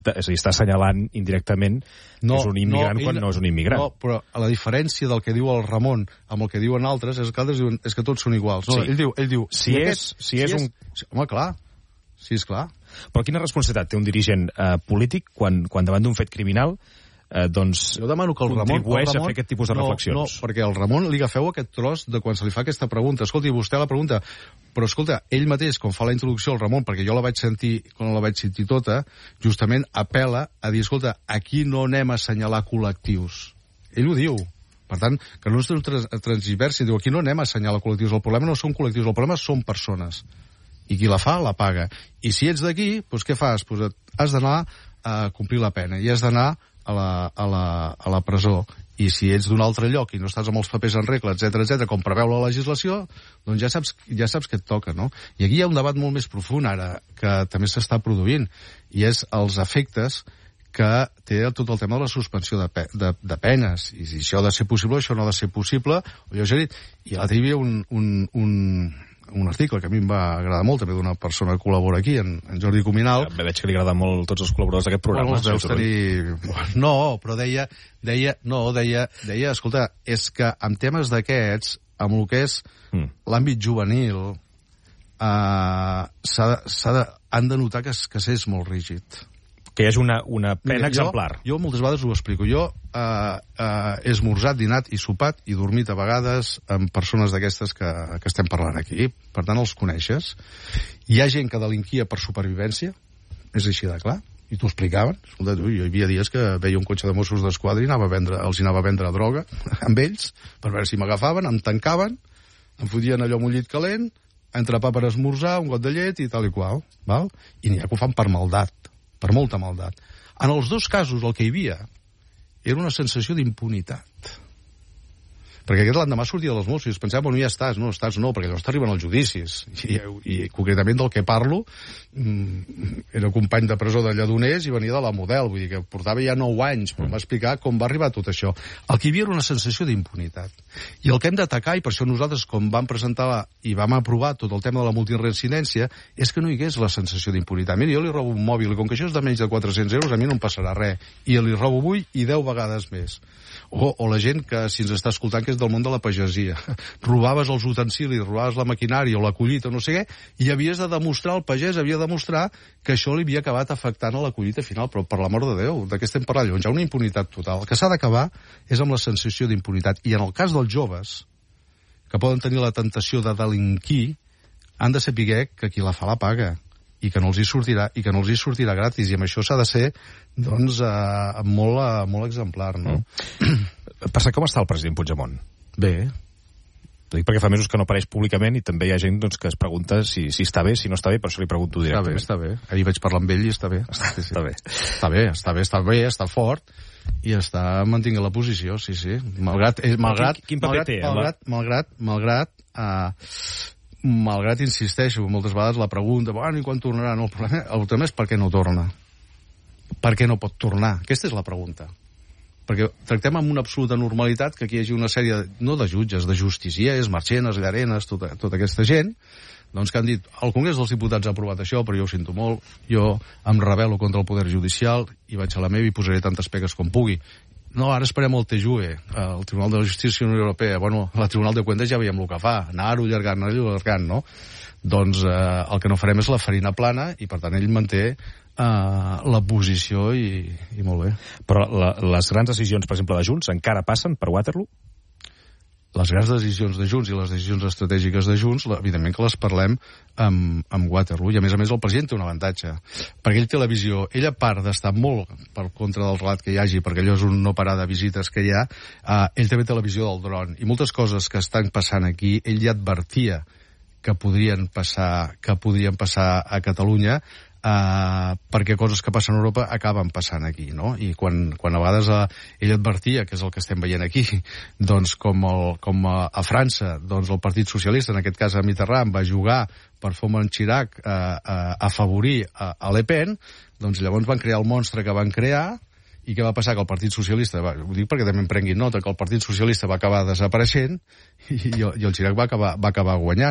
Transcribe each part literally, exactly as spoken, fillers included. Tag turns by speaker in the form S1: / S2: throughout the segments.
S1: és a dir, està assenyalant indirectament no, que és un immigrant no, quan ell, no és un immigrant.
S2: No, però a la diferència del que diu el Ramon amb el que diuen altres, és que altres diuen és que tots són iguals. No, sí. ell diu, ell diu
S1: si, si, és, aquest, si, si és un...
S2: És, home, clar, sí, és clar.
S1: Però quina responsabilitat té un dirigent eh, polític quan, quan davant d'un fet criminal eh, doncs
S2: jo demano que el Ramon,
S1: contribueix
S2: el Ramon,
S1: a fer aquest tipus de
S2: no,
S1: reflexions?
S2: No, perquè al Ramon li agafeu aquest tros de quan se li fa aquesta pregunta. Escolti, vostè la pregunta, però escolta, ell mateix, quan fa la introducció al Ramon, perquè jo la vaig sentir, quan la vaig sentir tota, justament apela a dir, escolta, aquí no anem a assenyalar col·lectius. Ell ho diu. Per tant, que no es transversi, diu, aquí no anem a assenyalar col·lectius. El problema no són col·lectius, el problema són persones. I qui la fa, la paga. I si ets d'aquí, doncs què fas? Doncs has d'anar a complir la pena i has d'anar a la, a la, a la presó. I si ets d'un altre lloc i no estàs amb els papers en regla, etcètera, etcètera, com preveu la legislació, doncs ja saps, ja saps què et toca, no? I aquí hi ha un debat molt més profund ara, que també s'està produint, i és els efectes que té tot el tema de la suspensió de, pe de, de penes. I si això ha de ser possible, això no ha de ser possible. Jo ja he dit, i l'altre hi havia un... un, un un article que a mi em va agradar molt, també d'una persona que col·labora aquí, en, en Jordi Cuminal.
S1: Ja, veig que li agraden molt tots els col·laboradors d'aquest programa.
S2: Bueno, deus tenir... No, però deia, deia, no, deia, deia, escolta, és que en temes d'aquests, amb el que és mm. l'àmbit juvenil, eh, s'ha de, s'ha de, han de notar que, que s'és molt rígid.
S1: Que hi hagi una, una pena
S2: Mira,
S1: exemplar.
S2: Jo, jo moltes vegades ho explico. Jo eh, eh, he esmorzat, dinat i sopat i dormit a vegades amb persones d'aquestes que, que estem parlant aquí. Per tant, els coneixes. Hi ha gent que delinquia per supervivència, és així de clar, i t'ho explicaven. Escolta, tu, hi havia dies que veia un cotxe de Mossos d'Esquadra i anava a vendre, els anava a vendre droga amb ells, per veure si m'agafaven, em tancaven, em fotien allò amb un llit calent, entrepà per esmorzar, un got de llet i tal i qual. Val? I n'hi ha que ho fan per maldat, per molta maldat. En els dos casos el que hi havia era una sensació d'impunitat. Perquè aquest l'endemà sortia dels Mossos i es pensava, bueno, ja estàs, no, estàs no, perquè llavors t'arriben els judicis. I, i concretament del que parlo, era company de presó de Lledoners i venia de la Model, vull dir que portava ja nou anys, però m'ha explicar com va arribar tot això. El que hi havia era una sensació d'impunitat. I el que hem d'atacar, i per això nosaltres, com vam presentar i vam aprovar tot el tema de la multireincidència, és que no hi hagués la sensació d'impunitat. Mira, jo li robo un mòbil, i com que això és de menys de quatre-cents euros, a mi no em passarà res. I li robo avui i deu vegades més. O, o la gent que, si ens està escoltant, que és del món de la pagesia. Robaves els utensilis, robaves la maquinària o la collita, no sé què, i havies de demostrar, el pagès havia de demostrar que això li havia acabat afectant a la collita final. Però, per l'amor de Déu, de què estem parlant? Llavors hi ha una impunitat total. El que s'ha d'acabar és amb la sensació d'impunitat. I en el cas dels joves, que poden tenir la tentació de delinquir, han de saber que qui la fa la paga, i que no els hi sortirà, i que no els hi sortirà gratis, i amb això s'ha de ser, doncs, eh, molt, eh, molt exemplar, no?
S1: Mm. Per saber com està el president Puigdemont?
S2: Bé.
S1: Ho dic perquè fa mesos que no apareix públicament i també hi ha gent doncs, que es pregunta si, si està bé, si no està bé, per això li pregunto directament.
S2: Està bé, està bé. Ahir vaig parlar amb ell i està bé.
S1: Està, sí, sí. està bé.
S2: Està bé, està bé, està bé, està fort, i està mantinguent la posició, sí, sí. Malgrat, eh, malgrat,
S1: quin, quin paper
S2: malgrat,
S1: té?
S2: Malgrat, malgrat, malgrat, eh, malgrat, insisteixo, moltes vegades la pregunta, bueno, i quan tornarà? No, el problema, el tema és per què no torna. Per què no pot tornar? Aquesta és la pregunta. Perquè tractem amb una absoluta normalitat que aquí hi hagi una sèrie, de, no de jutges, de justiciers, Marchenes, Llarenes, tota, tota aquesta gent, doncs que han dit, el Congrés dels Diputats ha aprovat això, però jo ho sento molt, jo em rebel·lo contra el Poder Judicial i vaig a la meva i posaré tantes pegues com pugui. No, ara esperem el T J U E, el Tribunal de la Justícia de la Unió Europea. Bueno, la Tribunal de Cuentas ja veiem el que fa, anar-ho allargant, anar-ho allargant, no? Doncs eh, el que no farem és la farina plana i, per tant, ell manté eh, la posició i, i molt bé.
S1: Però la, les grans decisions, per exemple, de Junts, encara passen per Waterloo?
S2: Les grans decisions de Junts i les decisions estratègiques de Junts, evidentment que les parlem amb, amb Waterloo, i a més a més el president té un avantatge, perquè ell té la visió, ell a part d'estar molt per contra del relat que hi hagi, perquè allò és un no parar de visites que hi ha, eh, ell també té la visió del dron, i moltes coses que estan passant aquí, ell ja advertia que podrien passar, que podrien passar a Catalunya, Uh, perquè coses que passen a Europa acaben passant aquí, no? I quan, quan a vegades uh, ell advertia, que és el que estem veient aquí, doncs com, el, com a, a França, doncs el Partit Socialista, en aquest cas a Mitterrand, va jugar per Foment Chirac uh, uh, a afavorir uh, a Le Pen, doncs llavors van crear el monstre que van crear. I què va passar? Que el Partit Socialista, va, ho dic perquè també en prenguin nota, que el Partit Socialista va acabar desapareixent i, i, el, i el Chirac va acabar, va acabar guanyant.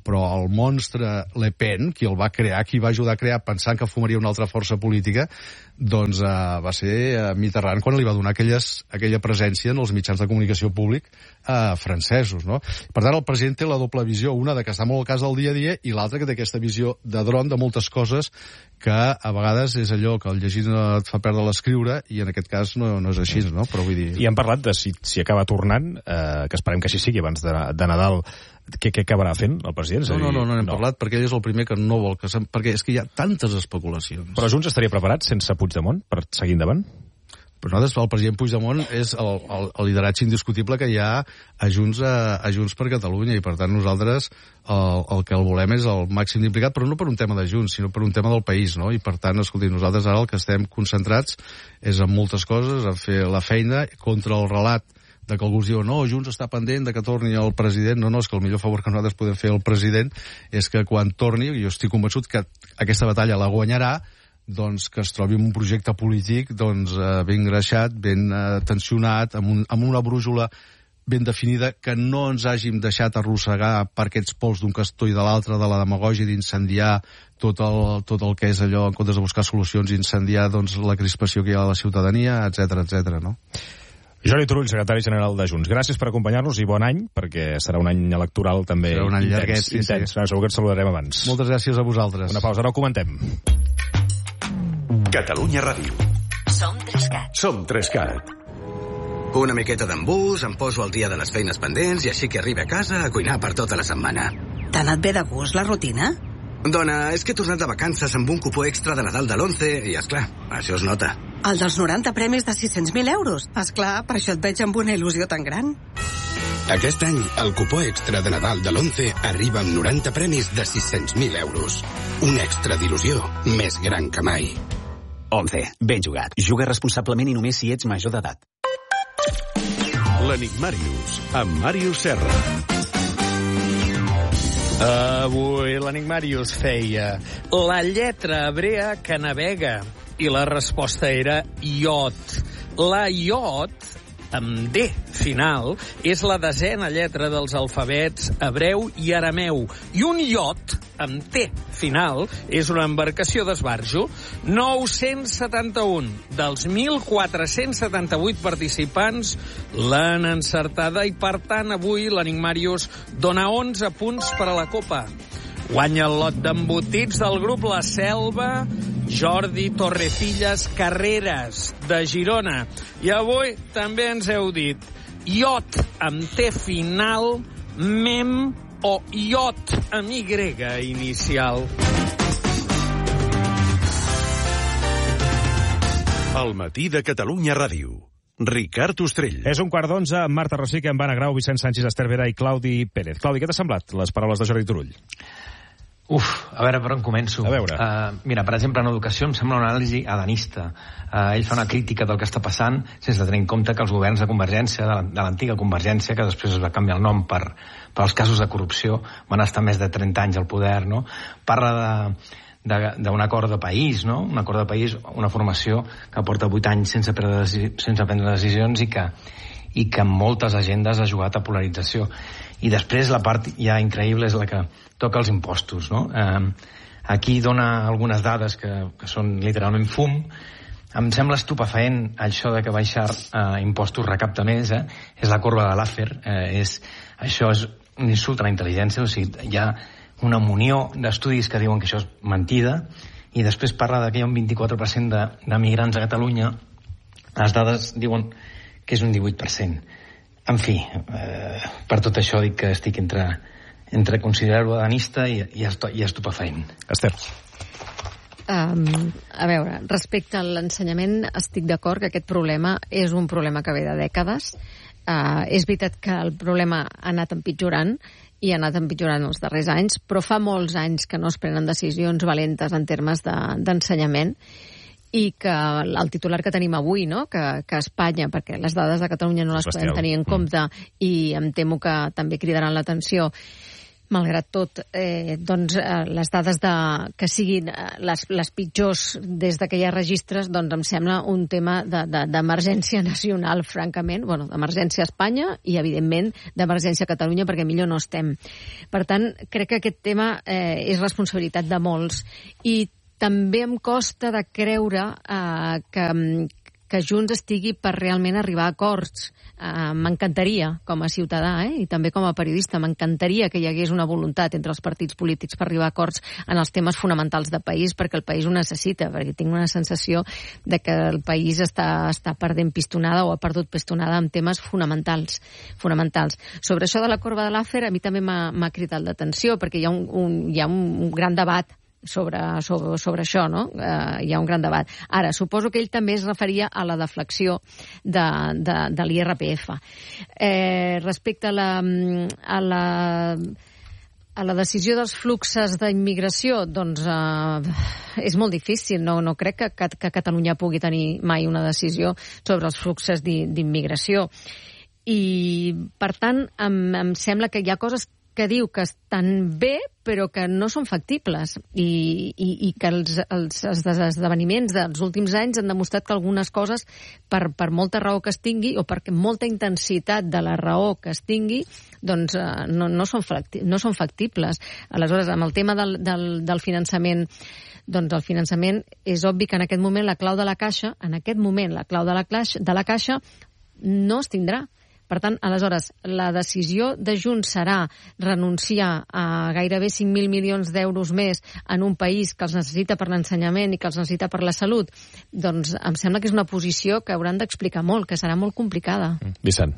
S2: però el monstre Le Pen, qui el va crear, qui va ajudar a crear pensant que formaria una altra força política, doncs eh, va ser eh, Mitterrand quan li va donar aquelles, aquella presència en els mitjans de comunicació públic eh, francesos, no? Per tant, el president té la doble visió, una de que està molt al cas del dia a dia i l'altra que té aquesta visió de dron de moltes coses que a vegades és allò que el llegir et fa perdre l'escriure i en aquest cas no, no és així, no? Però vull dir...
S1: I hem parlat de si, si acaba tornant, eh, que esperem que així sigui abans de, de Nadal, què, què acabarà fent el president?
S2: No, no, no, no n'hem no. parlat perquè ell és el primer que no vol que... Perquè és que hi ha tantes especulacions.
S1: Però Junts estaria preparat sense Puigdemont per seguir endavant?
S2: Però nosaltres, el president Puigdemont és el, el, el lideratge indiscutible que hi ha a Junts, a, a Junts per Catalunya i per tant nosaltres el, el que el volem és el màxim d'implicat, però no per un tema de Junts, sinó per un tema del país, no? I per tant, escolti, nosaltres ara el que estem concentrats és en moltes coses, a fer la feina contra el relat de que algú diu, no, Junts està pendent de que torni el president. No, no, és que el millor favor que nosaltres podem fer al president és que quan torni, jo estic convençut que aquesta batalla la guanyarà, doncs que es trobi un projecte polític doncs, eh, ben greixat, ben eh, tensionat, amb, un, amb una brújula ben definida, que no ens hàgim deixat arrossegar per aquests pols d'un castó i de l'altre, de la demagògia, d'incendiar tot el, tot el que és allò, en comptes de buscar solucions, incendiar doncs, la crispació que hi ha a la ciutadania, etcètera, etcètera, no?
S1: Jordi Turull, secretari general de Junts. Gràcies per acompanyar-nos i bon any, perquè serà un any electoral també
S2: serà un any
S1: intens.
S2: Llarguet, sí,
S1: intens.
S2: Sí.
S1: Segur que et saludarem abans.
S2: Moltes gràcies a vosaltres.
S1: Una pausa, ara ho comentem.
S3: Catalunya Ràdio.
S4: Som Trescat.
S3: Som Trescat.
S5: Una miqueta d'embús, em poso al dia de les feines pendents i així que arribi a casa a cuinar per tota la setmana.
S4: T'ha anat bé de gust la rutina?
S5: Dona, és que he tornat de vacances amb un cupó extra de Nadal de l'onze i, esclar, això es nota.
S4: El dels noranta premis de sis-cents mil euros. Esclar, per això et veig amb una il·lusió tan gran.
S6: Aquest any, el cupó extra de Nadal de l'onze arriba amb noranta premis de sis-cents mil euros. Un extra d'il·lusió més gran que mai.
S7: onze. Ben jugat. Juga responsablement i només si ets major d'edat.
S3: L'Enigmàrius, amb Màrius Serra.
S8: Avui l'Enigmàrius feia la lletra hebrea que navega i la resposta era iot. La iot, amb D final, és la desena lletra dels alfabets hebreu i arameu. I un iot, amb T final, és una embarcació d'esbarjo. nou-cents setanta-un dels mil quatre-cents setanta-vuit participants l'han encertada i, per tant, avui l'Enigmàrius dona onze punts per a la Copa. Guanya el lot d'embotits del grup La Selva, Jordi Torrecillas Carreras, de Girona. I avui també ens heu dit iot amb T final, mem o iot amb Y inicial.
S3: El matí de Catalunya Ràdio. Ricard Ostrell.
S1: És un quart d'onze amb Marta Rosique, amb Anna Grau, Vicent Sánchez, Esther Vera i Claudi Pérez. Claudi, què t'ha semblat les paraules de Jordi Turull?
S9: Uf, a veure per on començo.
S1: A veure.
S9: Uh, mira, per exemple, en educació em sembla una anàlisi adanista. Uh, ell fa una crítica del que està passant sense tenir en compte que els governs de Convergència, de l'antiga Convergència, que després es va canviar el nom per, per als casos de corrupció, van estar més de trenta anys al poder, no? Parla de d'un acord de país, no? Un acord de país, una formació que porta vuit anys sense prendre, sense prendre decisions i que, i que en moltes agendes ha jugat a polarització. I després la part ja increïble és la que toca els impostos, no? Eh, aquí dona algunes dades que, que són literalment fum. Em sembla estupefaent això de que baixar eh, impostos recapta més, eh? És la corba de Laffer, eh, és, això és un insult a la intel·ligència, o sigui, hi ha una munió d'estudis que diuen que això és mentida, i després parla de que hi ha un vint-i-quatre per cent de, de migrants a Catalunya. Les dades diuen que és un divuit per cent. En fi, eh, per tot això dic que estic entre, entre considerar-ho adanista i, i, esto, i estupefaent.
S1: Esther.
S10: Um, a veure, respecte a l'ensenyament estic d'acord que aquest problema és un problema que ve de dècades. Uh, és veritat que el problema ha anat empitjorant i ha anat empitjorant els darrers anys, però fa molts anys que no es prenen decisions valentes en termes d'ensenyament, i que el titular que tenim avui, no? que, que Espanya, perquè les dades de Catalunya no les podem tenir en compte, i em temo que també cridaran l'atenció, malgrat tot, eh, doncs, eh, les dades de, que siguin eh, les, les pitjors des que hi ha registres, doncs em sembla un tema d'emergència de, de, nacional, francament, bueno, d'emergència a Espanya i, evidentment, d'emergència a Catalunya, perquè millor no estem. Per tant, crec que aquest tema eh, és responsabilitat de molts. I també em costa de creure eh, que, que Junts estigui per realment arribar a acords. Uh, m'encantaria, com a ciutadà, eh, i també com a periodista, m'encantaria que hi hagués una voluntat entre els partits polítics per arribar a acords en els temes fonamentals de país, perquè el país ho necessita, perquè tinc una sensació de que el país està, està perdent pistonada o ha perdut pistonada en temes fonamentals. fonamentals. Sobre això de la corba de Laffer, a mi també m'ha cridat l'atenció, perquè hi ha un, un, hi ha un gran debat sobre, sobre, sobre això, no? Eh, hi ha un gran debat. Ara, suposo que ell també es referia a la deflexió de, de, de l'I R P F. Eh, respecte a la, a la a la decisió dels fluxes d'immigració, doncs eh, és molt difícil. No, no crec que, que, que Catalunya pugui tenir mai una decisió sobre els fluxes d'immigració. I, per tant, em, em sembla que hi ha coses que diu que estan bé, però que no són factibles, i, i, i que els, els, els esdeveniments dels últims anys han demostrat que algunes coses, per, per molta raó que es tingui, o per molta intensitat de la raó que es tingui, doncs eh, no, no, són facti, no són factibles. Aleshores, amb el tema del, del, del finançament, doncs el finançament és obvi que en aquest moment la clau de la caixa, en aquest moment la clau de la, caixa, de la caixa no es tindrà. Per tant, aleshores, la decisió de Junts serà renunciar a gairebé cinc mil milions d'euros més en un país que els necessita per l'ensenyament i que els necessita per la salut. Doncs em sembla que és una posició que hauran d'explicar molt, que serà molt complicada.
S1: Vicent.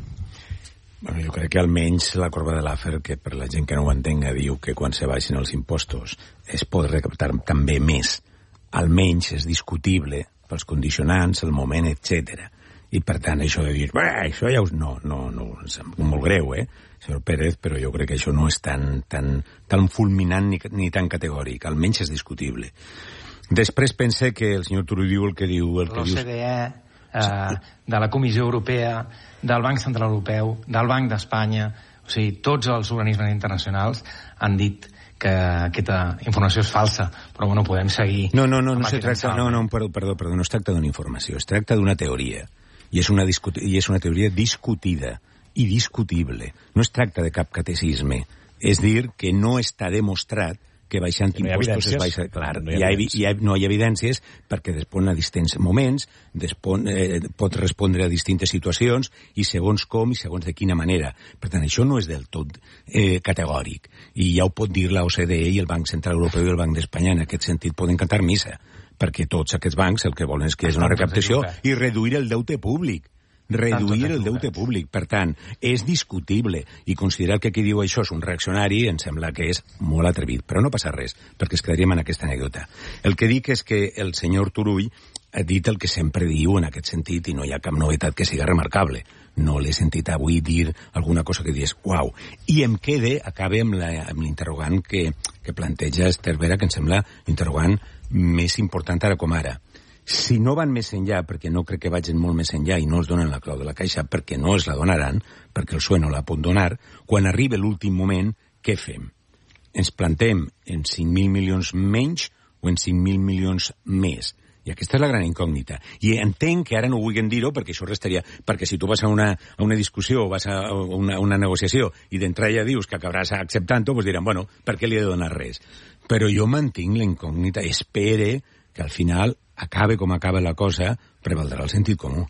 S11: Bueno, jo crec que almenys la corba de Laffer, que per la gent que no ho entenga, diu que quan se baixin els impostos es pot recaptar també més. Almenys és discutible pels condicionants, el moment, etcètera. I, per tant, això de dir, això ja us... No, no, no, és molt greu, eh, senyor Pérez, però jo crec que això no és tan, tan, tan fulminant ni, ni tan categòric, almenys és discutible. Després pense que el senyor Turull diu el que diu...
S9: L'O C D E, eh, de la Comissió Europea, del Banc Central Europeu, del Banc d'Espanya, o sigui, tots els organismes internacionals han dit que aquesta informació és falsa, però bueno, podem seguir...
S11: No, no, no, no, se tracta, no, no perdó, perdó, perdó, no es tracta d'una informació, es tracta d'una teoria. I és una, i és una teoria discutida i discutible. No es tracta de cap catecisme. És dir, que no està demostrat que baixant sí, no impostos es baixa... Clar, no hi, ha, hi ha, no hi ha evidències perquè respon a distints moments, despon, eh, pot respondre a distintes situacions i segons com i segons de quina manera. Per tant, això no és del tot eh, categòric. I ja ho pot dir la O C D E i el Banc Central Europeu i el Banc d'Espanya. En aquest sentit poden cantar missa, perquè tots aquests bancs el que volen és que és una recaptació i reduir el deute públic. Reduir el deute públic. Per tant, és discutible, i considerar que qui diu això és un reaccionari em sembla que és molt atrevit, però no passa res, perquè es quedaríem en aquesta anècdota. El que dic és que el senyor Turull ha dit el que sempre diu en aquest sentit i no hi ha cap novetat que siga remarcable. No l'he sentit avui dir alguna cosa que dius, uau. I em quede, acabe amb l'interrogant que, que planteja Esther Vera, que em sembla l'interrogant més important ara com ara. Si no van més enllà, perquè no crec que vagin molt més enllà i no els donen la clau de la caixa, perquè no els la donaran, perquè el P S O E no la pot donar, quan arribi l'últim moment, què fem? Ens plantem en cinc mil milions menys o en cinc mil milions més? I aquesta és la gran incògnita. I entenc que ara no vulguin dir-ho perquè això restaria... Perquè si tu vas a una, a una discussió o vas a una, una negociació i d'entrada ja dius que acabaràs acceptant-ho, doncs diran, bueno, per què li he de donar res? Però jo mantinc la incògnita. Espere que al final, acabe com acaba la cosa, prevaldrà el sentit comú.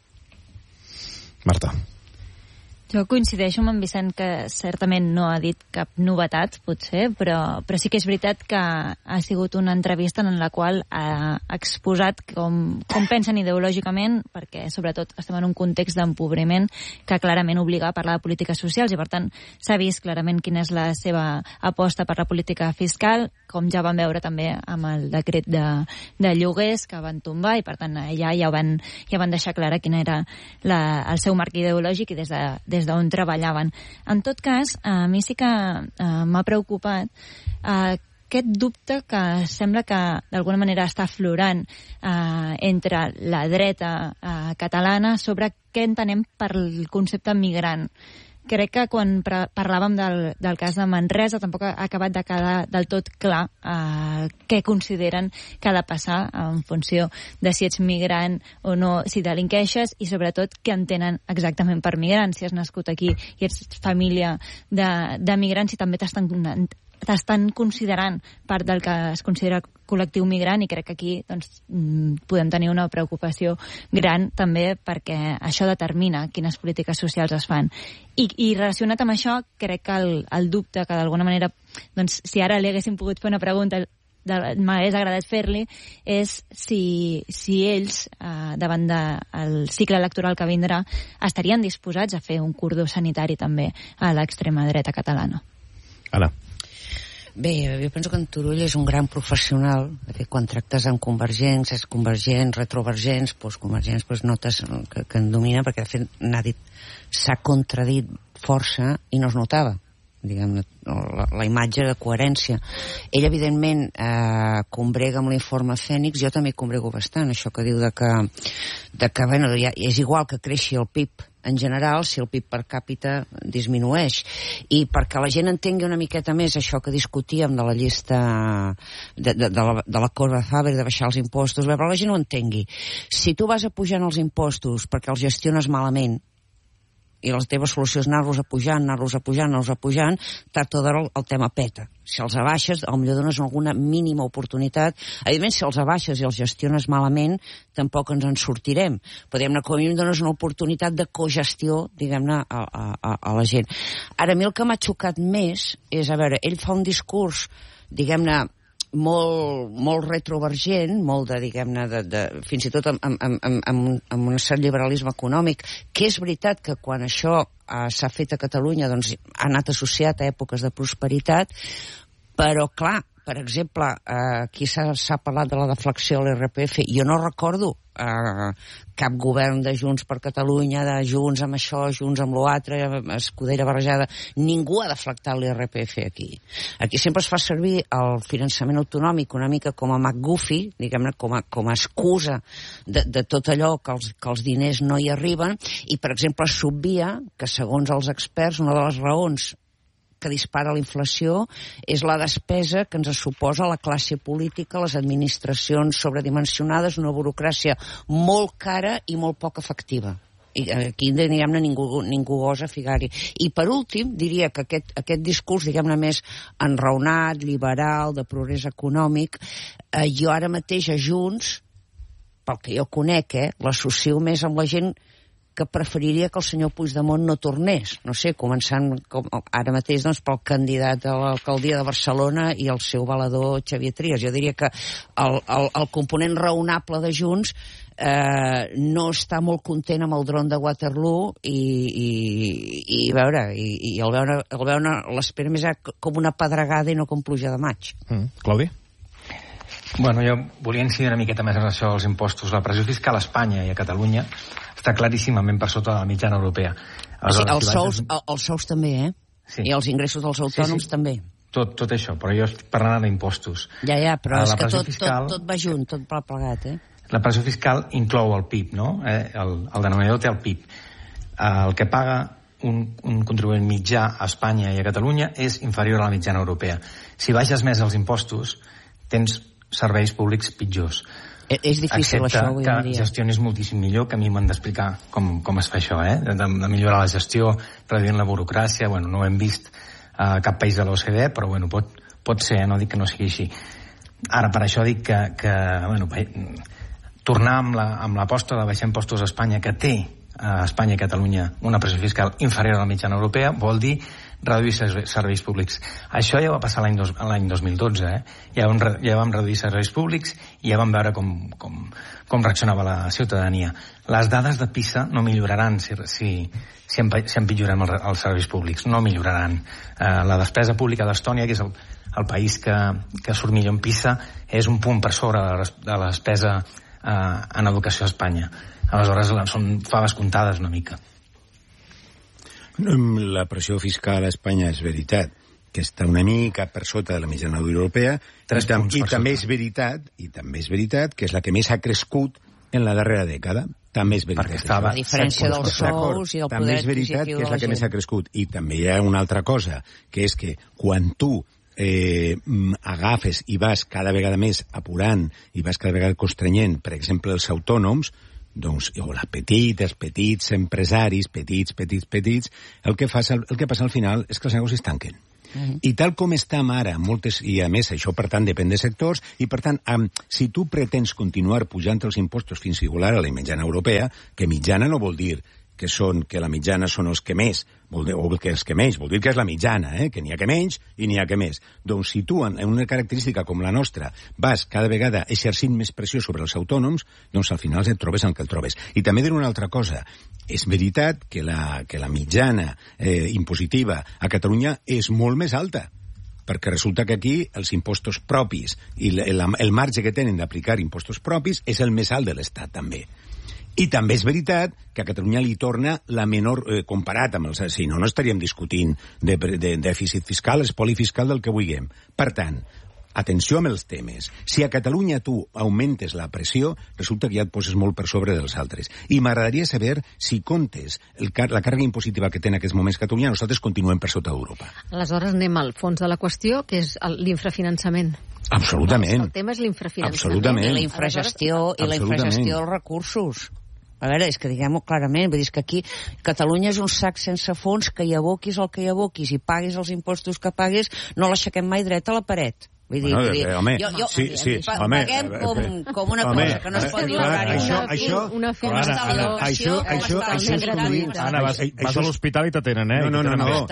S1: Marta.
S12: Jo coincideixo amb en Vicent que certament no ha dit cap novetat, potser, però, però sí que és veritat que ha sigut una entrevista en la qual ha exposat com, com pensen ideològicament, perquè sobretot estem en un context d'empobriment que clarament obliga a parlar de polítiques socials i per tant s'ha vist clarament quina és la seva aposta per la política fiscal, com ja vam veure també amb el decret de, de lloguers que van tombar i per tant ja, ja, van, ja van deixar clara quin era la, el seu marc ideològic i des de, des des d'on treballaven. En tot cas, a mi sí que uh, m'ha preocupat uh, aquest dubte que sembla que d'alguna manera està aflorant uh, entre la dreta uh, catalana sobre què entenem per el concepte migrant, crec que quan parlàvem del, del cas de Manresa tampoc ha acabat de quedar del tot clar eh, què consideren que ha de passar en funció de si ets migrant o no, si delinqueixes, i sobretot què entenen exactament per migrant, si has nascut aquí i ets família de, de migrants, i també t'estan t'estan considerant part del que es considera col·lectiu migrant, i crec que aquí doncs, podem tenir una preocupació gran també perquè això determina quines polítiques socials es fan. I, i relacionat amb això, crec que el, el dubte que d'alguna manera, doncs, si ara li haguéssim pogut fer una pregunta m'hagués agradat fer-li, és si, si ells, eh, davant del cicle electoral que vindrà, estarien disposats a fer un cordó sanitari també a l'extrema dreta catalana.
S1: Anna.
S13: Bé, jo penso que en Turull és un gran professional, que quan tractes amb convergents, és convergents, retrovergents, postconvergents, doncs notes que, que en domina, perquè de fet n'ha dit, s'ha contradit força i no es notava, diguem, la, la imatge de coherència. Ell, evidentment, eh, combrega amb l'informe Fènix, jo també combrego bastant, això que diu de que, de que bueno, ja, és igual que creixi el P I B en general si el P I B per càpita disminueix, i perquè la gent entengui una miqueta més això que discutíem de la llista de, de, de, la, de la corba Faber de baixar els impostos, però la gent ho entengui. Si tu vas apujant els impostos perquè els gestiones malament i la teva solució és anar-los apujant, anar-los apujant, anar-los apujant, tard o d'hora el, el tema peta. Si els abaixes, potser dones alguna mínima oportunitat. Evidentment, si els abaixes i els gestiones malament, tampoc ens en sortirem. Podem-ne, com a mínim, dones una oportunitat de cogestió, diguem-ne, a, a, a la gent. Ara, a mi el que m'ha xocat més és, a veure, ell fa un discurs, diguem-ne, molt, molt retrovergent, molt de, diguem-ne, de, de, fins i tot amb, amb, amb, amb, amb un cert liberalisme econòmic, que és veritat que quan això eh, s'ha fet a Catalunya doncs ha anat associat a èpoques de prosperitat, però clar, per exemple, eh, aquí s'ha parlat de la deflació de l'I R P F, jo no recordo eh, cap govern de Junts per Catalunya, de Junts amb això, Junts amb l'altre, escudella barrejada, ningú ha deflactat l'I R P F aquí. Aquí sempre es fa servir el finançament autonòmic una mica com a McGuffey, diguem-ne, com a, com a excusa de, de tot allò que els, que els diners no hi arriben, i per exemple s'obvia que segons els experts una de les raons que dispara la inflació és la despesa que ens suposa la classe política, les administracions sobredimensionades, una burocràcia molt cara i molt poc efectiva. I aquí, diguem-ne, ningú, ningú gosa ficar-hi. I per últim, diria que aquest, aquest discurs, diguem-ne, més enraonat, liberal, de progrés econòmic, eh, jo ara mateix a Junts, pel que jo conec, eh, l'associo més amb la gent que preferiria que el senyor Puigdemont no tornés. No sé, començant com, ara mateix doncs, pel candidat a l'alcaldia de Barcelona i el seu valedor Xavier Trias. Jo diria que el, el, el component raonable de Junts eh, no està molt content amb el dron de Waterloo i, i, i veure, i, i el veure, el veure l'espera més com una pedregada i no com pluja de maig.
S1: Mm. Claudi?
S9: Bueno, jo volia incidir una miqueta més en això dels impostos. La pressió fiscal a Espanya i a Catalunya està claríssimament per sota de la mitjana europea.
S13: Sí, els, si sous, vas... els sous també, eh?
S9: Sí.
S13: I els ingressos dels autònoms sí, sí. també.
S9: Tot, tot això, però jo estic parlant d'impostos.
S13: Ja, ja, però és que tot,
S9: fiscal...
S13: tot, tot va junt, tot plegat, eh?
S9: La pressió fiscal inclou el P I B, no? Eh? El, el denominador té el P I B. El que paga un, un contribuent mitjà a Espanya i a Catalunya és inferior a la mitjana europea. Si baixes més els impostos, tens serveis públics pitjors.
S13: És difícil
S9: excepte
S13: això avui en dia.
S9: Que gestionis moltíssim millor, que a mi m'han d'explicar com, com es fa això, eh? de, de millorar la gestió, reduint la burocràcia. Bueno, no ho hem vist a cap país de l'O C D E, però bueno, pot, pot ser, no dic que no sigui així. Ara, per això dic que, que bueno, tornar amb la, amb l'aposta de baixar impostos a Espanya, que té a Espanya i Catalunya una pressió fiscal inferior a la mitjana europea, vol dir reduir serveis públics. Això ja va passar l'any dos, l'any dos mil dotze, eh? Ja vam, ja vam reduir serveis públics i ja vam veure com, com, com reaccionava la ciutadania. Les dades de PISA no milloraran si, si, si, si empitjorem els, els serveis públics, no milloraran. Eh, la despesa pública d'Estònia, que és el, el país que, que surt millor en PISA, és un punt per sobre de la, de la despesa eh, en educació a Espanya. Aleshores, són faves comptades una mica.
S11: La pressió fiscal a Espanya és veritat que està una mica per sota de la mitjana europea i, tam i també és veritat i també és veritat que és la que més ha crescut en la darrera dècada. També és veritat.
S13: Estava, la diferència dels sous i el poder
S11: també és veritat que és la que més ha crescut. I també hi ha una altra cosa, que és que quan tu eh, agafes i vas cada vegada més apurant i vas cada vegada constrenyent, per exemple, els autònoms, doncs, o la petita, els petits empresaris, petits, petits, petits, el que, fa, el que passa al final és que els negocis tanquen. Uh-huh. I tal com estem ara, moltes, i a més això per tant depèn de sectors, i per tant, um, si tu pretens continuar pujant els impostos fins a igualar a la mitjana europea, que mitjana no vol dir que són que la mitjana són els que més, vol dir, o que els que menys, vol dir que és la mitjana, eh? Que n'hi ha que menys i n'hi ha que més. Doncs si tu, en una característica com la nostra, vas cada vegada exercint més pressió sobre els autònoms, doncs al final et trobes el que el trobes. I també diré una altra cosa. És veritat que la, que la mitjana eh, impositiva a Catalunya és molt més alta, perquè resulta que aquí els impostos propis i el, el marge que tenen d'aplicar impostos propis és el més alt de l'Estat, també. I també és veritat que a Catalunya li torna la menor, eh, comparat amb els... Si no, no estaríem discutint de, de, de dèficit fiscal, espoli fiscal, del que vulguem. Per tant, atenció amb els temes. Si a Catalunya tu augmentes la pressió, resulta que ja et poses molt per sobre dels altres. I m'agradaria saber si comptes el car la càrrega impositiva que té en aquests moments Catalunya, nosaltres continuem per sota d'Europa.
S10: Aleshores anem al fons de la qüestió, que és l'infrafinançament.
S11: Absolutament.
S10: El tema és l'infrafinançament.
S11: Absolutament.
S13: I la infragestió, i la infragestió dels recursos. A veure, és que diguem-ho clarament, vull dir que aquí Catalunya és un sac sense fons, que hi aboquis el que hi aboquis i paguis els impostos que paguis, no l'aixequem mai dret a la paret. Vull dir,
S11: bueno,
S13: vull dir,
S11: eh, home,
S13: jo, jo,
S11: sí, sí,
S13: pa,
S11: home,
S13: paguem com, com una
S11: home,
S13: cosa que no es pot dir l'horari.
S11: Això, això,
S10: una
S11: com està
S13: l'educació, com
S11: això,
S13: està
S11: això és com dir...
S1: Anna, vas, vas a l'hospital i t'atenen, eh?
S11: No, no, no, no.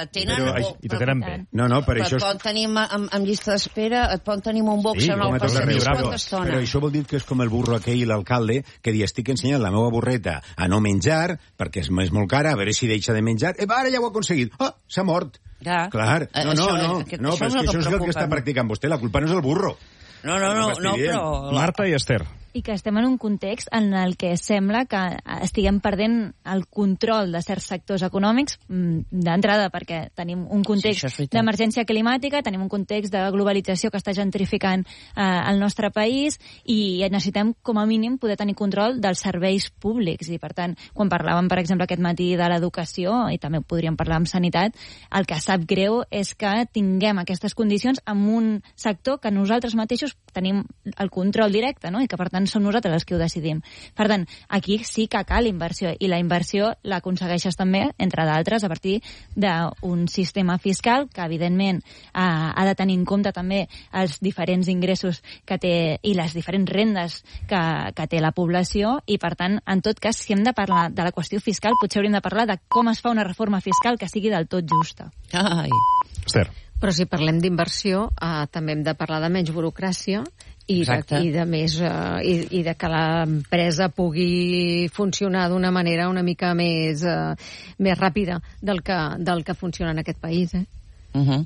S1: I t'atenen bé.
S11: No, no, per
S13: però
S11: això...
S13: et poden tenir amb, amb llista d'espera, et poden tenir un box
S11: sí,
S13: en el passadís quanta estona.
S11: Però això vol dir que és com el burro aquell i l'alcalde que diu, estic ensenyant la meva burreta a no menjar, perquè és, és molt cara, a veure si deixa de menjar. Eh, ara ja ho ha aconseguit. Ah, s'ha mort.
S13: Ja.
S11: Clar, no, no, no, no, no, però és que això és el que està practicant vostè, la culpa no és el burro.
S13: No, no, no, no, però...
S1: Marta i Esther.
S12: I que estem en un context en el que sembla que estiguem perdent el control de certs sectors econòmics d'entrada, perquè tenim un context sí, d'emergència climàtica, tenim un context de globalització que està gentrificant eh, el nostre país i necessitem, com a mínim, poder tenir control dels serveis públics. I, per tant, quan parlàvem, per exemple, aquest matí de l'educació, i també podríem parlar amb sanitat, el que sap greu és que tinguem aquestes condicions amb un sector que nosaltres mateixos tenim el control directe, no? I que, per tant, som nosaltres els que ho decidim. Per tant, aquí sí que cal inversió, i la inversió l'aconsegueixes també, entre d'altres, a partir d'un sistema fiscal que, evidentment, eh, ha de tenir en compte també els diferents ingressos que té i les diferents rendes que, que té la població, i, per tant, en tot cas, si hem de parlar de la qüestió fiscal, potser hauríem de parlar de com es fa una reforma fiscal que sigui del tot justa.
S13: Ai.
S1: Esther.
S10: Però si parlem d'inversió, eh, també hem de parlar de menys burocràcia i de, i de més uh, i, i de que l'empresa pugui funcionar d'una manera una mica més uh, més ràpida del que, del que funciona en aquest país, eh?
S13: Uh-huh.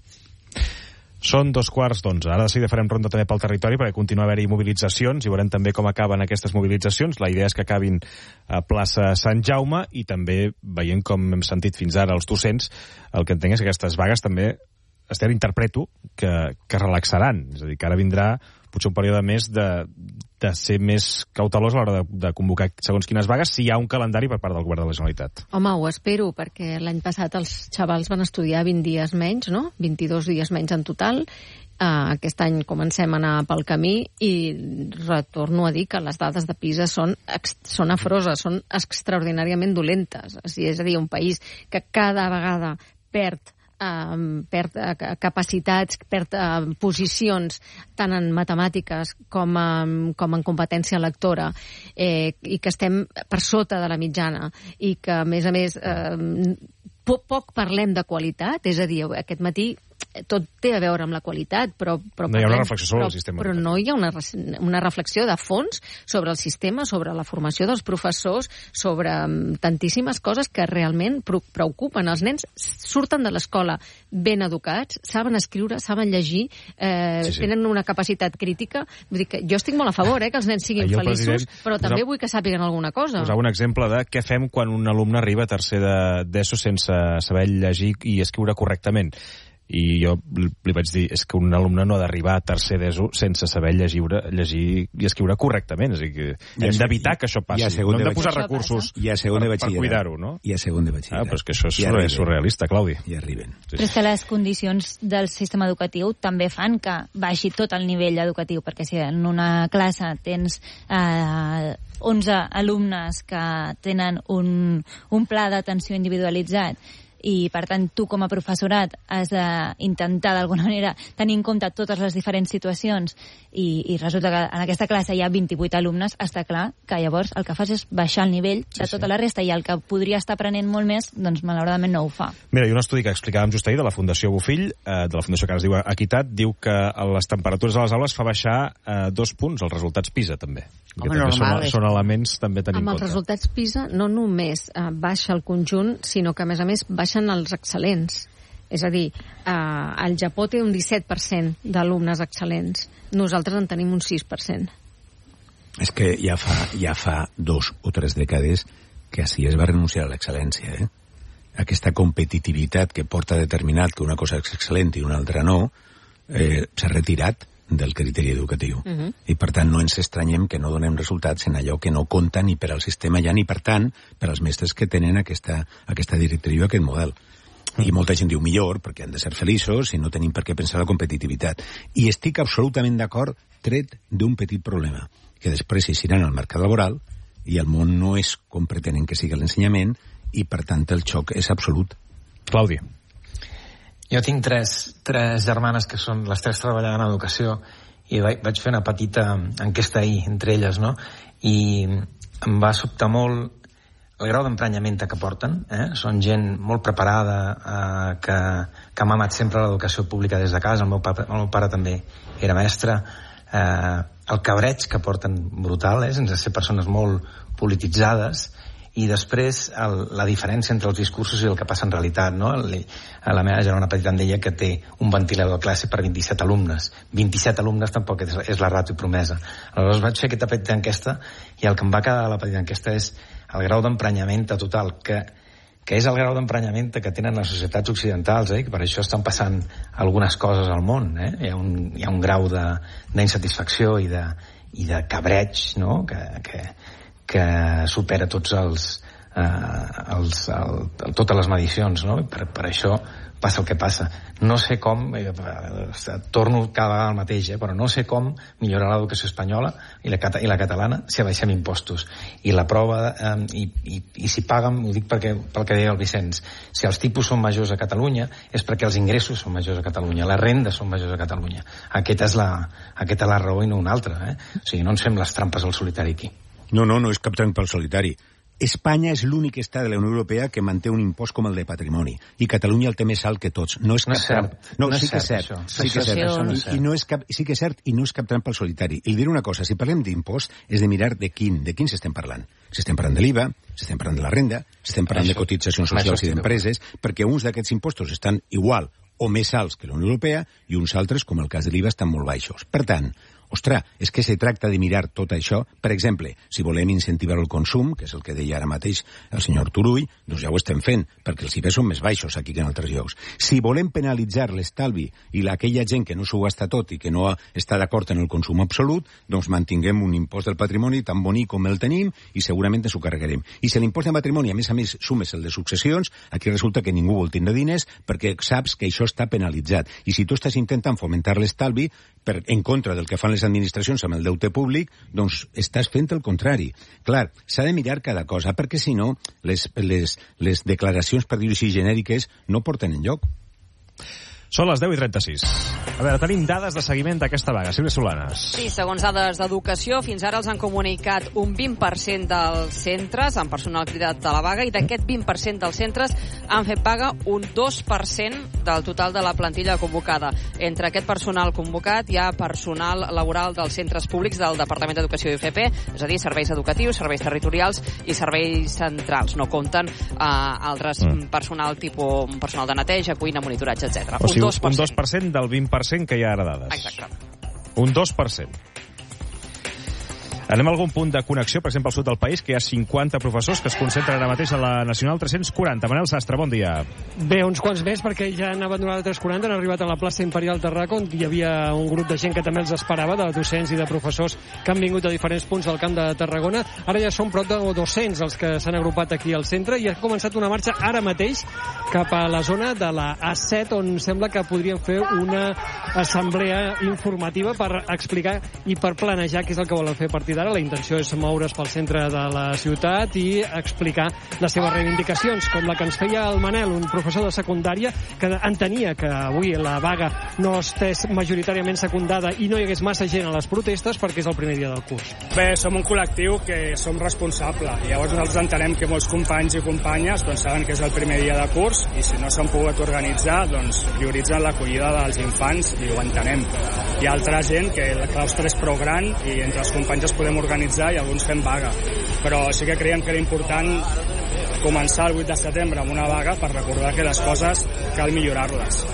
S1: Són dos quarts d'onze. Ara de seguida farem ronda també pel territori perquè continua a haver-hi mobilitzacions i veurem també com acaben aquestes mobilitzacions. La idea és que acabin a plaça Sant Jaume i també veient com hem sentit fins ara els docents, el que entenc és que aquestes vagues també, Esther, interpreto que, que relaxaran. És a dir, que ara vindrà potser un període més de, de ser més cautelós a l'hora de, de convocar segons quines vagues, si hi ha un calendari per part del govern de la Generalitat.
S10: Home, ho espero, perquè l'any passat els xavals van estudiar vint dies menys, no? vint-i-dos dies menys en total. Uh, aquest any comencem a anar pel camí i retorno a dir que les dades de PISA són, són afroses, són extraordinàriament dolentes. És a dir, un país que cada vegada perd Um, perd uh, capacitats, perd uh, posicions tant en matemàtiques com, um, com en competència lectora, eh, i que estem per sota de la mitjana i que, a més a més, eh, poc, poc parlem de qualitat, és a dir, aquest matí tot té a veure amb la qualitat, però... però
S1: no hi ha
S10: parlem,
S1: una reflexió sobre
S10: però,
S1: el sistema.
S10: Però no hi ha una, una reflexió de fons sobre el sistema, sobre la formació dels professors, sobre um, tantíssimes coses que realment preocupen. Els nens surten de l'escola ben educats, saben escriure, saben llegir, eh, sí, sí. tenen una capacitat crítica. Vull dir que jo estic molt a favor, eh, que els nens siguin feliços, però posava, també vull que sàpiguen alguna cosa.
S1: Posava un exemple de què fem quan un alumne arriba a tercer d'ESO sense saber llegir i escriure correctament. I jo li vaig dir, és que un alumne no ha d'arribar a tercer d'ESO sense saber llegir, llegir i escriure correctament. És a dir, que hem d'evitar que això passi. No hem de posar recursos per, per cuidar-ho, no?
S11: I a segon de batxillerat.
S1: Ah, però és que això és ja surrealista, Claudi.
S11: I arriben.
S12: Sí. Però és que les condicions del sistema educatiu també fan que baixi tot el nivell educatiu, perquè si en una classe tens eh, onze alumnes que tenen un, un pla d'atenció individualitzat i, per tant, tu com a professorat has d'intentar, d'alguna manera, tenir en compte totes les diferents situacions i, i resulta que en aquesta classe hi ha vint-i-vuit alumnes, està clar que llavors el que fas és baixar el nivell de tota la resta i el que podria estar aprenent molt més, doncs malauradament no ho fa.
S1: Mira, hi ha un estudi que explicàvem just ahir de la Fundació Bofill, eh, de la Fundació que ara es diu Equitat, diu que les temperatures a les aules fa baixar eh, dos punts, els resultats PISA, també.
S10: Home,
S1: que també
S10: normal,
S1: són, són elements també a tenir en
S10: compte. Amb els resultats PISA no només eh, baixa el conjunt, sinó que a més a més baixen els excel·lents. És a dir, eh, el Japó té un disset per cent d'alumnes excel·lents. Nosaltres en tenim un sis per cent.
S11: És que ja fa, ja fa dos o tres dècades que així es va renunciar a l'excel·lència, eh? Aquesta competitivitat que porta determinat que una cosa és excel·lent i una altra no, eh, s'ha retirat del criteri educatiu. Uh-huh. I, per tant, no ens estranyem que no donem resultats en allò que no compta ni per al sistema ja, ni, per tant, per als mestres que tenen aquesta, aquesta directriu, aquest model. I molta gent diu millor, perquè han de ser feliços i no tenim per què pensar la competitivitat. I estic absolutament d'acord, tret d'un petit problema, que després iran al mercat laboral i el món no és com pretenen que sigui l'ensenyament i, per tant, el xoc és absolut.
S1: Clàudia.
S9: Jo tinc tres, tres germanes que són les tres treballant en educació i vaig, vaig fer una petita enquesta ahir entre elles, no? I em va sobtar molt el grau d'emprenyament que porten, eh? Són gent molt preparada, eh, que, que ha mamat sempre l'educació pública des de casa. El meu pare, el meu pare també era mestre. Eh, el cabreig que porten brutal, eh? Sense ser persones molt polititzades. I després el, la diferència entre els discursos i el que passa en realitat, no? La meva germana petita em deia que té un ventilador de classe per vint-i-set alumnes. vint-i-set alumnes tampoc és, és la ràtio promesa. Aleshores vaig fer aquesta petita enquesta i el que em va quedar de la petita enquesta és el grau d'emprenyament total, que, que és el grau d'emprenyament que tenen les societats occidentals, eh? Que per això estan passant algunes coses al món, eh? Hi ha un, hi ha un grau d'insatisfacció i de, i de cabreig, no? Que... que que supera tots els, eh, els el, totes les medicions, no? Per, per això passa el que passa. No sé com, eh, torno cada vegada al mateix, eh, però no sé com millorar l'educació espanyola i la, i la catalana si abaixem impostos. I la prova, eh, i, i, i si paguen, ho dic perquè, pel que deia el Vicenç, si els tipus són majors a Catalunya és perquè els ingressos són majors a Catalunya, les rendes són majors a Catalunya. Aquesta és la, aquesta és la raó i no una altra, eh? O sigui, no ens fem les trampes al solitari aquí.
S11: No, no, no és cap trampa al solitari. Espanya és l'únic estat de la Unió Europea que manté un impost com el de patrimoni i Catalunya el té més alt que tots. No és cap no trampa. No, no sí que és cert. Això. Sí que és cert. Això no és cert. I, i no és cap, sí que és cert i no és cap trampa al solitari. I li diré una cosa, si parlem d'impost és de mirar de quin, de quins estem parlant. Si estem parlant de l'I V A, si estem parlant de la renda, si estem parlant això, de cotitzacions socials i d'empreses, perquè uns d'aquests impostos estan igual o més alts que la Unió Europea i uns altres, com el cas de l'I V A, estan molt baixos. Per tant, ostres, és que se tracta de mirar tot això. Per exemple, si volem incentivar el consum, que és el que deia ara mateix el senyor Turull, doncs ja ho estem fent, perquè els I V A són més baixos aquí que en altres llocs. Si volem penalitzar l'estalvi i aquella gent que no s'ho gasta tot i que no està d'acord en el consum absolut, doncs mantinguem un impost del patrimoni tan bonic com el tenim i segurament ens ho carregarem. I si l'impost de patrimoni, a més a més, sumes el de successions, aquí resulta que ningú vol tindre diners perquè saps que això està penalitzat. I si tu estàs intentant fomentar l'estalvi per, en contra del que fan les administracions amb el deute públic, doncs estàs fent el contrari. Clar, s'ha de mirar cada cosa, perquè si no, les, les, les declaracions, per dir-ho així, genèriques, no porten enlloc.
S1: Són les deu i trenta-sis. A veure, tenim dades de seguiment d'aquesta vaga. Sílvia Solanes.
S14: Sí, segons dades d'Educació, fins ara els han comunicat un vint per cent dels centres amb personal cridat a la vaga i d'aquest vint per cent dels centres han fet vaga un dos per cent del total de la plantilla convocada. Entre aquest personal convocat hi ha personal laboral dels centres públics del Departament d'Educació i U F P, és a dir, serveis educatius, serveis territorials i serveis centrals. No compten eh, altres mm. personal tipus personal de neteja, cuina, monitoratge, etcètera.
S1: O sigui, un dos per cent del vint per cent que hi ha ara dades.
S14: Exacte.
S1: Un dos per cent. Anem a algun punt de connexió, per exemple, al sud del país, que hi ha cinquanta professors que es concentren ara mateix a la Nacional tres-cents quaranta. Manel Sastre, bon dia.
S15: Bé, uns quants més, perquè ja han abandonat la tres quaranta, han arribat a la plaça Imperial Tarraco, on hi havia un grup de gent que també els esperava, de docents i de professors que han vingut a diferents punts del Camp de Tarragona. Ara ja són prop de dos-cents els que s'han agrupat aquí al centre i ha començat una marxa ara mateix cap a la zona de la A set, on sembla que podrien fer una assemblea informativa per explicar i per planejar què és el que volen fer a partir d'ara. La intenció és moure's pel centre de la ciutat i explicar les seves reivindicacions, com la que ens feia el Manel, un professor de secundària que entenia que avui la vaga no estés majoritàriament secundada i no hi hagués massa gent a les protestes perquè és el primer dia del curs.
S16: Bé, som un col·lectiu que som responsable. Llavors nosaltres entenem que molts companys i companyes doncs, saben que és el primer dia de curs i si no s'han pogut organitzar, doncs prioritzen l'acollida dels infants i ho entenem. Hi ha altra gent que la claustre és prou gran i entre els companys es podem organitzar i alguns fem vaga. Però sí que creiem que era important començar el vuit de setembre amb una vaga per recordar que les coses cal millorar-les.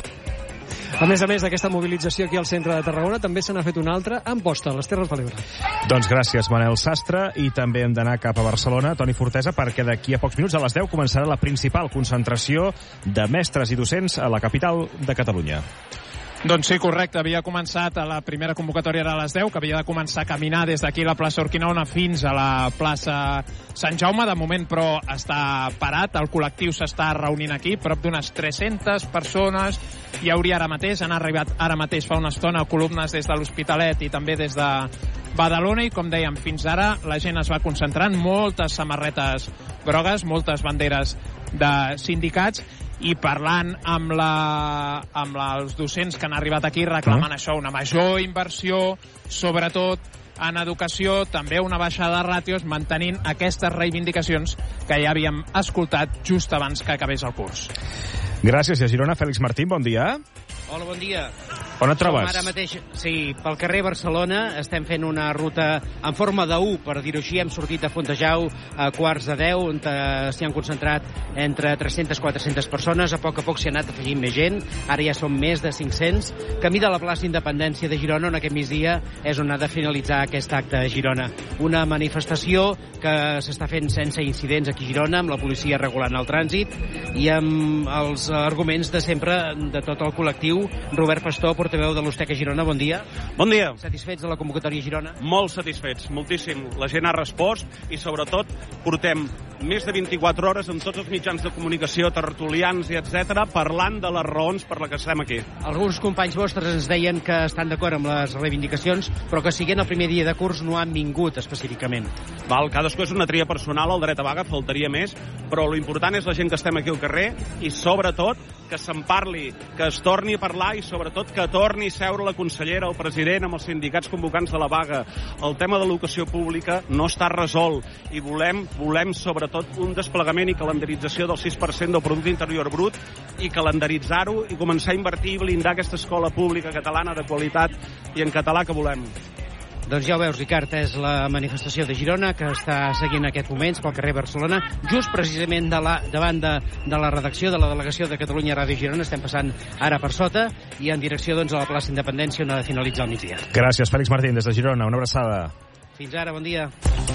S15: A més a més d'aquesta mobilització aquí al centre de Tarragona, també se n'ha fet una altra a Amposta, a les Terres de l'Ebre.
S1: Doncs gràcies, Manel Sastre, i també hem d'anar cap a Barcelona, Toni Fortesa, perquè d'aquí a pocs minuts, a les deu, començarà la principal concentració de mestres i docents a la capital de Catalunya.
S17: Doncs sí, correcte. Havia començat a la primera convocatòria era a les deu, que havia de començar a caminar des d'aquí a la plaça Urquinaona fins a la plaça Sant Jaume. De moment, però, està parat. El col·lectiu s'està reunint aquí. Prop d'unes tres-centes persones hi hauria ara mateix. Han arribat ara mateix fa una estona columnes des de l'Hospitalet i també des de Badalona. I, com dèiem, fins ara la gent es va concentrant. Moltes samarretes grogues, moltes banderes de sindicats, i parlant amb, la, amb la, els docents que han arribat aquí reclamant això, una major inversió, sobretot en educació, també una baixada de ràtios, mantenint aquestes reivindicacions que ja havíem escoltat just abans que acabés el curs.
S1: Gràcies. I a Girona, Fèlix Martín, bon dia.
S18: Hola, bon dia.
S1: On et trobes?
S18: Som ara mateix, sí, pel carrer Barcelona. Estem fent una ruta en forma de U, per dir-ho així. Hem sortit de Fontejau a quarts de deu, on s'hi han concentrat entre tres-centes a quatre-centes persones. A poc a poc s'hi ha anat afegint més gent. Ara ja som més de cinc-cents. Camí de la plaça Independència de Girona, on aquest migdia és on ha de finalitzar aquest acte a Girona. Una manifestació que s'està fent sense incidents aquí a Girona, amb la policia regulant el trànsit i amb els arguments de sempre de tot el col·lectiu. Robert Pastor, portaveu de l'Usteca Girona, bon dia.
S19: Bon dia.
S18: Satisfets de la convocatòria a Girona?
S19: Molt satisfets, moltíssim. La gent ha respost i, sobretot, portem més de vint-i-quatre hores amb tots els mitjans de comunicació, tertulians i etcètera, parlant de les raons per les que estem aquí.
S18: Alguns companys vostres ens deien que estan d'acord amb les reivindicacions, però que siguent el primer dia de curs no han vingut específicament.
S19: Val, cadascú és una tria personal, el dret a vaga faltaria més, però l'important és la gent que estem aquí al carrer i, sobretot, que se'n parli, que es torni a parlar i, sobretot, que torni a seure la consellera, el president, amb els sindicats convocants de la vaga. El tema de l'educació pública no està resolt i volem, volem sobretot, un desplegament i calendarització del sis per cent del producte interior brut i calendaritzar-ho i començar a invertir i blindar aquesta escola pública catalana de qualitat i en català que volem.
S18: Doncs ja ho veus, Ricard, és la manifestació de Girona que està seguint aquests moments pel carrer Barcelona, just precisament de la, davant de, de la redacció de la delegació de Catalunya Ràdio Girona. Estem passant ara per sota i en direcció doncs, a la plaça Independència on ha de finalitzar el migdia.
S1: Gràcies, Fèlix Martín, des de Girona. Una abraçada.
S18: Fins ara, bon dia.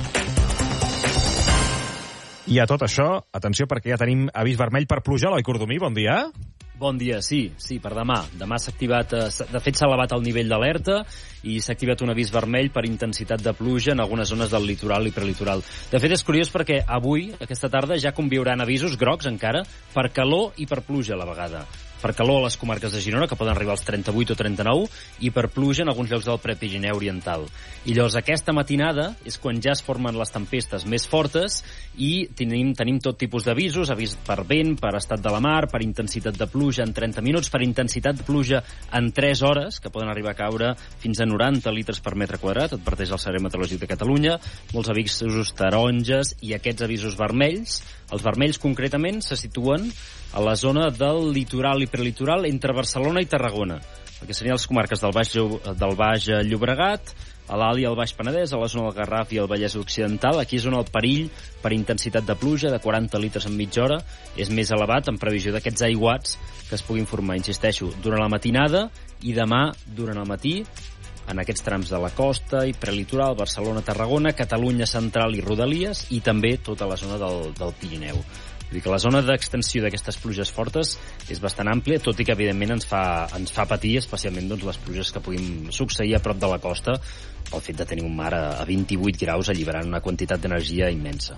S1: I a tot això, atenció, perquè ja tenim avís vermell per pluja. Eloi Cordomí, bon dia.
S20: Bon dia, sí, sí, per demà. Demà s'ha activat, de fet s'ha elevat el nivell d'alerta i s'ha activat un avís vermell per intensitat de pluja en algunes zones del litoral i prelitoral. De fet, és curiós perquè avui, aquesta tarda, ja conviuran avisos grocs encara per calor i per pluja a la vegada. Per calor a les comarques de Girona, que poden arribar als trenta-vuit o trenta-nou, i per pluja en alguns llocs del Prepirineu oriental. I llavors aquesta matinada és quan ja es formen les tempestes més fortes i tenim, tenim tot tipus d'avisos, avís per vent, per estat de la mar, per intensitat de pluja en trenta minuts, per intensitat de pluja en tres hores, que poden arribar a caure fins a noranta litres per metre quadrat, adverteix el Servei Meteorològic de Catalunya, molts avisos taronges i aquests avisos vermells. Els vermells concretament se situen a la zona del litoral i prelitoral entre Barcelona i Tarragona, perquè serien les comarques del Baix, del Baix Llobregat, a l'Alt i al Baix Penedès, a la zona del Garraf i el Vallès Occidental. Aquí és on el perill per intensitat de pluja de quaranta litres en mitja hora és més elevat en previsió d'aquests aiguats que es puguin formar, insisteixo, durant la matinada i demà durant el matí en aquests trams de la costa i prelitoral, Barcelona, Tarragona, Catalunya central i Rodalies, i també tota la zona del, del Pirineu. Vull dir que la zona d'extensió d'aquestes pluges fortes és bastant àmplia, tot i que evidentment ens fa, ens fa patir especialment doncs, les pluges que puguin succeir a prop de la costa pel fet de tenir un mar a, a vint-i-vuit graus alliberant una quantitat d'energia immensa.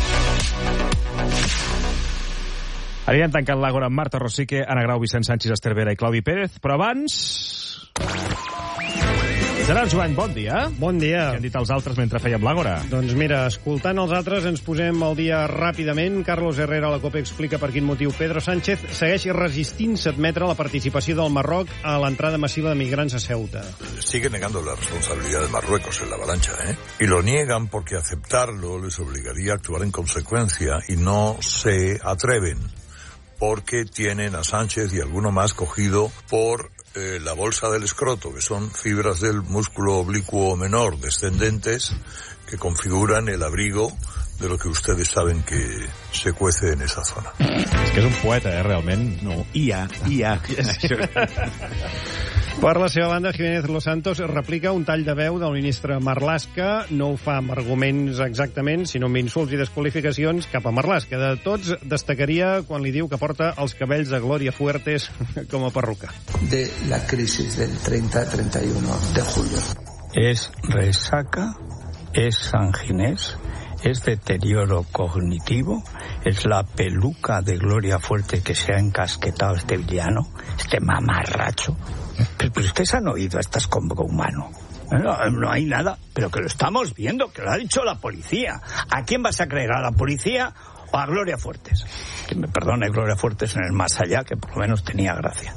S1: Anirem tancant l'Àgora amb Marta Rosique, Anna Grau, Vicent Sánchez, Esther Vera i Claudi Pérez, però abans... Gerard Joan, bon dia.
S15: Bon dia.
S1: Què han dit els altres mentre fèiem l'Àgora?
S15: Doncs mira, escoltant els altres ens posem al dia ràpidament. Carlos Herrera a la COPE explica per quin motiu Pedro Sánchez segueix resistint-se a admetre la participació del Marroc a l'entrada massiva de migrants a Ceuta.
S21: Sigue negando la responsabilidad de Marruecos en la avalancha, ¿eh? Y lo niegan porque aceptarlo les obligaría a actuar en consecuencia y no se atreven porque tienen a Sánchez y alguno más cogido por eh, la bolsa del escroto, que son fibras del músculo oblicuo menor descendentes que configuran el abrigo de lo que ustedes saben que se cuece en esa zona.
S1: És que és un poeta, eh, realment.
S11: No, I A, I A.
S15: Per la seva banda, Jiménez Los Santos replica un tall de veu del ministre Marlaska. No ho fa amb arguments exactament, sinó amb insults i desqualificacions cap a Marlaska. De tots, destacaria quan li diu que porta els cabells de Gloria Fuertes com a perruca.
S22: De la crisis del treinta a treinta y uno de julio.
S23: Es resaca, es San Ginés, es deterioro cognitivo, es la peluca de Gloria Fuerte que se ha encasquetado este villano, este mamarracho. Pero, pero ustedes han oído a estas como humano. No, no hay nada, pero que lo estamos viendo, que lo ha dicho la policía. ¿A quién vas a creer? ¿A la policía o a Gloria Fuertes? Que me perdone Gloria Fuertes en el más allá, que por lo menos tenía gracia.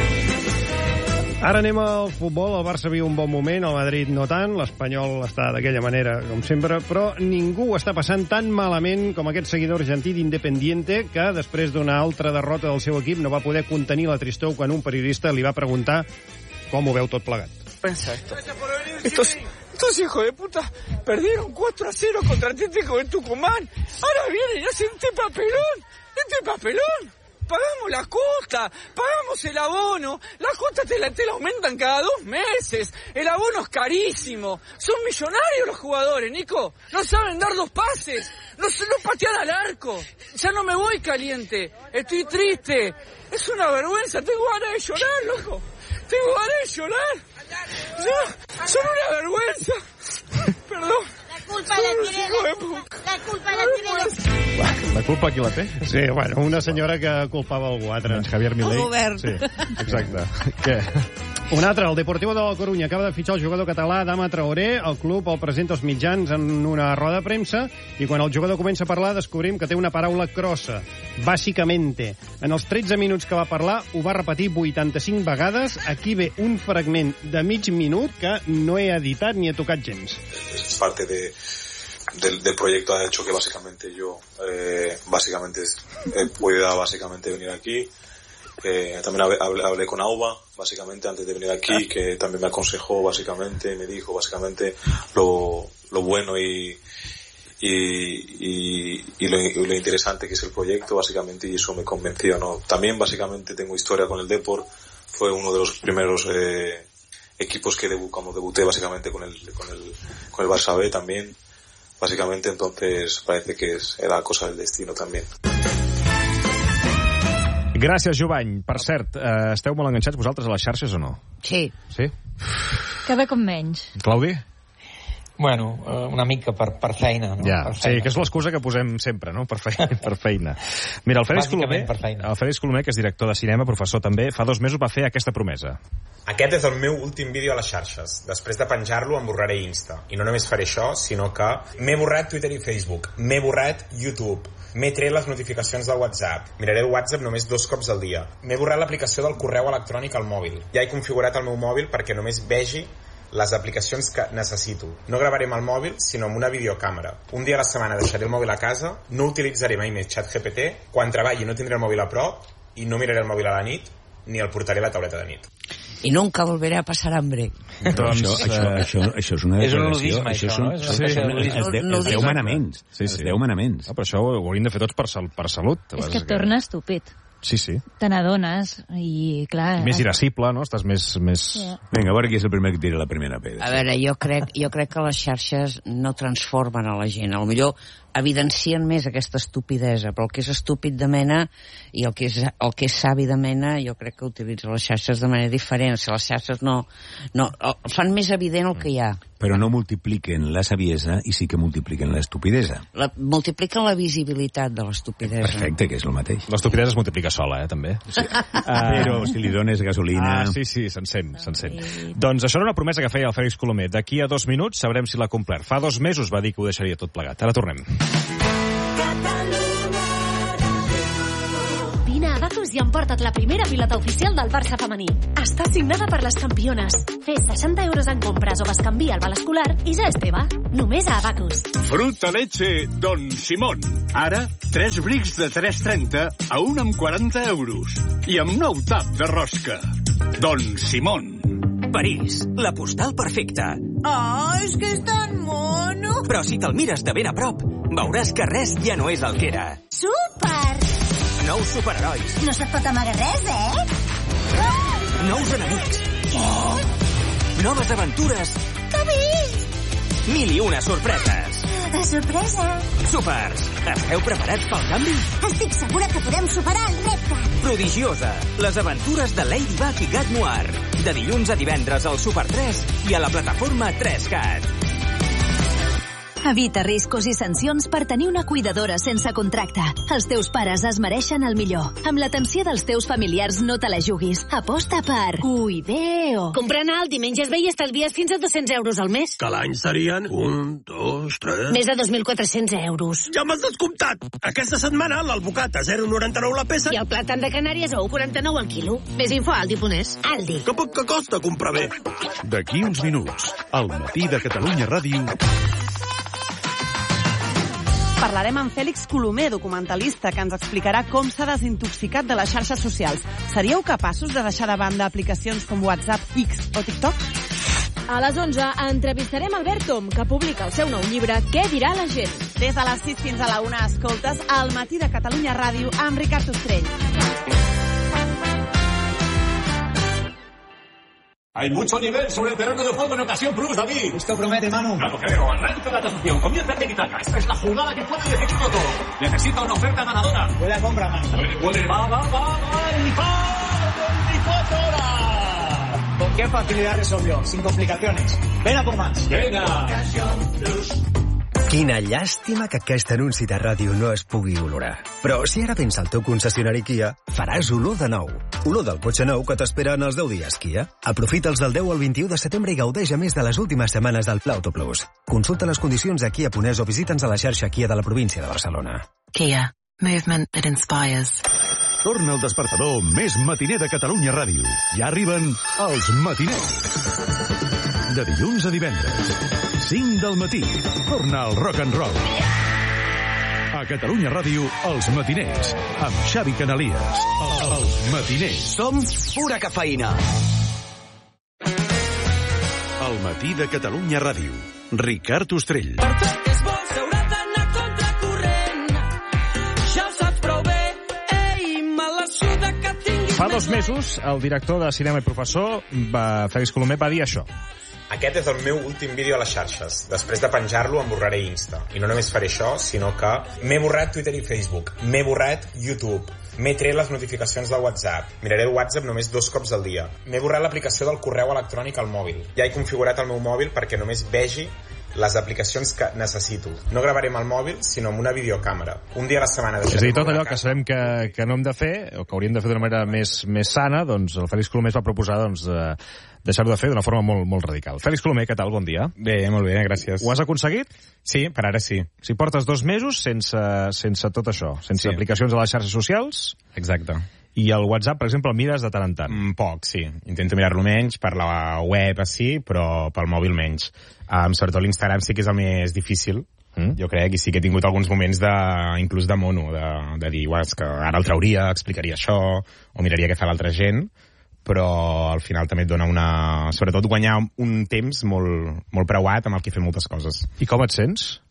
S15: Ara anem al futbol. El Barça viu un bon moment, el Madrid no tant, l'Espanyol està d'aquella manera, com sempre, però ningú està passant tan malament com aquest seguidor argentí d'Independiente que, després d'una altra derrota del seu equip, no va poder contenir la tristor quan un periodista li va preguntar com ho veu tot plegat.
S24: Exacto. Estos, estos hijos de puta perdieron cuatro a cero contra Atlético de Tucumán. Ahora vienen y hacen este papelón, este papelón. Pagamos la cuota, pagamos el abono, la cuota te la, te la aumentan cada dos meses, el abono es carísimo, son millonarios los jugadores, Nico, no saben dar dos pases, no, no patean al arco, ya no me voy caliente, estoy triste, es una vergüenza, tengo ganas de llorar, loco, tengo ganas de llorar, ya, son una vergüenza, perdón.
S25: La culpa la tiene la, la culpa la tiene
S1: La culpa qui la té?
S15: Sí, bueno, una senyora que culpava algú altre.
S1: Doncs Javier Milei.
S15: El govern.
S1: Sí, exacte. Què?
S15: Un altre, el Deportivo de la Coruña acaba de fitxar el jugador català Adama Traoré. El club el presenta als mitjans en una roda de premsa i quan el jugador comença a parlar descobrim que té una paraula crossa, bàsicamente. En els tretze minuts que va parlar ho va repetir vuitanta-cinc vegades. Aquí ve un fragment de mig minut que no he editat ni he tocat gens.
S26: Es parte de Del, del proyecto ha hecho que básicamente yo eh, básicamente eh, pueda básicamente venir aquí. Eh, también hablé, hablé, hablé con Auba básicamente antes de venir aquí, que también me aconsejó básicamente, me dijo básicamente lo, lo bueno y y, y, y, lo, y lo interesante que es el proyecto básicamente, y eso me convenció, ¿no? También básicamente tengo historia con el Depor, fue uno de los primeros eh, equipos que debu, como debuté básicamente con el con el con el Barça B también. Básicamente, entonces, parece que es, era cosa del destino també.
S1: Gràcies, Jovany. Per cert, eh, esteu molt enganxats vosaltres a les xarxes o no?
S13: Sí.
S1: Sí?
S12: Cada cop menys.
S1: Claudi?
S27: Bueno, una mica per, per feina, no?
S1: Ja,
S27: per feina.
S1: sí, que és l'excusa que posem sempre, no? Per feina. Per feina. Mira, el Félix Colomer, el Félix Colomer, que és director de cinema, professor també, fa dos mesos va fer aquesta promesa.
S28: Aquest és el meu últim vídeo a les xarxes. Després de penjar-lo em borraré Insta. I no només faré això, sinó que m'he borrat Twitter i Facebook, m'he borrat YouTube, m'he tret les notificacions del WhatsApp, miraré el WhatsApp només dos cops al dia, m'he borrat l'aplicació del correu electrònic al mòbil. Ja he configurat el meu mòbil perquè només vegi les aplicacions que necessito. No gravaré amb el mòbil, sinó amb una videocàmera. Un dia a la setmana deixaré el mòbil a casa, no utilitzaré mai més ChatGPT, quan treballi no tindré el mòbil a prop i no miraré el mòbil a la nit, ni el portaré a la tauleta de nit.
S13: I nunca volveré a passar hambre.
S11: Doncs, això, això, això, això és una
S27: és un
S11: declaració.
S27: ludisme, això,
S11: això
S27: no? És
S11: sí,
S27: sí,
S11: els de, els deu manaments. Sí, sí. Els deu manaments.
S1: Ah, però això ho hauríem de fer tots per, sal, per salut.
S12: És que et torna estúpid.
S1: Sí, sí.
S12: Te n'adones i, clar...
S1: I més irascible, no? Estàs més... més...
S12: Sí.
S11: Vinga, a veure qui és el primer que tira la primera pedra.
S13: A veure, jo crec, jo crec que les xarxes no transformen a la gent. A lo millor evidencien més aquesta estupidesa, però el que és estúpid de mena i el que és, el que és savi de mena, jo crec que utilitza les xarxes de manera diferent. Si les xarxes no, no fan més evident el que hi ha.
S11: Però no multipliquen la saviesa i sí que multipliquen l'estupidesa.
S13: La, multipliquen la visibilitat de l'estupidesa.
S11: Perfecte, que és el mateix.
S1: L'estupidesa es multiplica sola, eh, també. Sí.
S11: Uh, Però si li dones gasolina...
S1: Ah, sí, sí, se'n sent, se'n sent. Doncs això era una promesa que feia el Fèlix Colomer. D'aquí a dos minuts sabrem si l'ha complert. Fa dos mesos va dir que ho deixaria tot plegat. Ara tornem.
S2: Vine a Abacus i emporta't la primera pilota oficial del Barça femení. Està signada per les campiones. Fes seixanta euros en compres o bescanvia al val escolar i ja és teva. Només a Abacus.
S3: Fruta leche Don Simón. Ara, tres brics de tres trenta a un amb quaranta euros. I amb nou tap de rosca. Don Simón.
S4: París, la postal perfecta.
S25: Oh, és que és tan mono.
S4: Però si te'l mires de ben a prop, veuràs que res ja no és el que era.
S25: Súper!
S4: Nous superherois.
S25: No se't pot amagar res, eh?
S4: Nous enemics.
S25: Què?
S4: Noves aventures.
S25: Que bé!
S4: Mil i una sorpreses.
S25: A sorpresa.
S4: Súpers, esteu preparats pel canvi?
S25: Estic segura que podem superar el repte.
S4: Prodigiosa, les aventures de Ladybug i Gat Noir. De dilluns a divendres al Super tres i a la plataforma tres cat.
S5: Evita riscos i sancions per tenir una cuidadora sense contracte. Els teus pares es mereixen el millor. Amb l'atenció dels teus familiars no te la juguis. Aposta per Cuideo.
S2: Comprant alt i menges bé i estalvies fins a dos-cents euros al mes.
S3: Que l'any serien un, dos, tres...
S2: Més de dos mil quatre-cents euros.
S3: Ja m'has descomptat! Aquesta setmana l'albocat a zero coma noranta-nou la peça...
S2: I el plàtan de Canàries a un coma quaranta-nou al quilo. Més info a Aldi punt es. Aldi.
S3: Que poc que costa comprar bé.
S6: D'aquí uns minuts, al matí de Catalunya Ràdio...
S7: Parlarem amb Fèlix Colomer, documentalista, que ens explicarà com s'ha desintoxicat de les xarxes socials. Seríeu capaços de deixar de banda aplicacions com WhatsApp, X o TikTok?
S8: A les onze entrevistarem Albert Tom, que publica el seu nou llibre Què dirà la gent?
S7: Des de les sis fins a la una escoltes Al matí de Catalunya Ràdio amb Ricard Ostrell.
S10: Hay mucho nivel sobre el terreno de juego en ocasión Plus, David.
S29: Esto promete, Manu.
S10: Claro, creo. Arranca la tasación. Comienza el tiki-taka. Esta es la jugada que puede definirlo todo. Necesita una oferta ganadora.
S29: Buena compra, Manu.
S10: Puede, puede. Va, va, va, va. El ahora.
S29: Con qué facilidad resolvió. Sin complicaciones. Ven a por más.
S10: Venga.
S30: Quina llàstima que aquest anunci de ràdio no es pugui olorar. Però si ara vens al teu concessionari Kia, faràs olor de nou. Olor del cotxe nou que t'espera en els deu dies Kia. Aprofita'ls del deu al vint-i-u de setembre i gaudeix a més de les últimes setmanes del Pla Auto Plus. Consulta les condicions a Kia Punès o visita'ns a la xarxa Kia de la província de Barcelona.
S31: Kia. Movement that inspires.
S6: Torna el despertador més matiner de Catalunya Ràdio. Ja arriben els matiners. De dilluns a divendres. cinc del matí. Torna al rock and roll. A Catalunya Ràdio, els matiners. Amb Xavi Canalies. Els matiners.
S4: Som pura cafeïna.
S6: Al matí de Catalunya Ràdio. Ricard Ostrell.
S1: Fa dos mesos, el director de cinema i professor, va, Fèlix Colomer, va dir això.
S28: Aquest és el meu últim vídeo a les xarxes. Després de penjar-lo em borraré Insta. I no només faré això, sinó que m'he borrat Twitter i Facebook. M'he borrat YouTube. M'he tret les notificacions de WhatsApp. Miraré el WhatsApp només dos cops al dia. M'he borrat l'aplicació del correu electrònic al mòbil. Ja he configurat el meu mòbil perquè només vegi les aplicacions que necessito. No gravaré amb el mòbil, sinó amb una videocàmera. Un dia a la setmana.
S1: És a dir, tot allò que sabem que, que no hem de fer, o que hauríem de fer d'una manera més, més sana, doncs el Fèlix Colomer es va proposar doncs, eh, deixar-ho de fer d'una forma molt, molt radical. Fèlix Colomer, què tal? Bon dia.
S28: Bé, molt bé, gràcies.
S1: Ho has aconseguit?
S28: Sí, per ara sí.
S1: Si portes dos mesos sense, sense tot això, sense
S28: sí.
S1: aplicacions a les xarxes socials...
S28: Exacte.
S1: I el WhatsApp, per exemple, el mires de tant en tant?
S28: Mm, poc, sí. Intento mirar-lo menys, per la web, així, però pel mòbil menys. Um, sobretot l'Instagram sí que és el més difícil, mm? jo crec, i sí que he tingut alguns moments de, inclús de mono, de, de dir, és que ara el trauria, explicaria això, o miraria què fa l'altra gent, però al final també et dona una... Sobretot guanyar un temps molt, molt preuat amb el que fer moltes coses.
S1: I com et sents?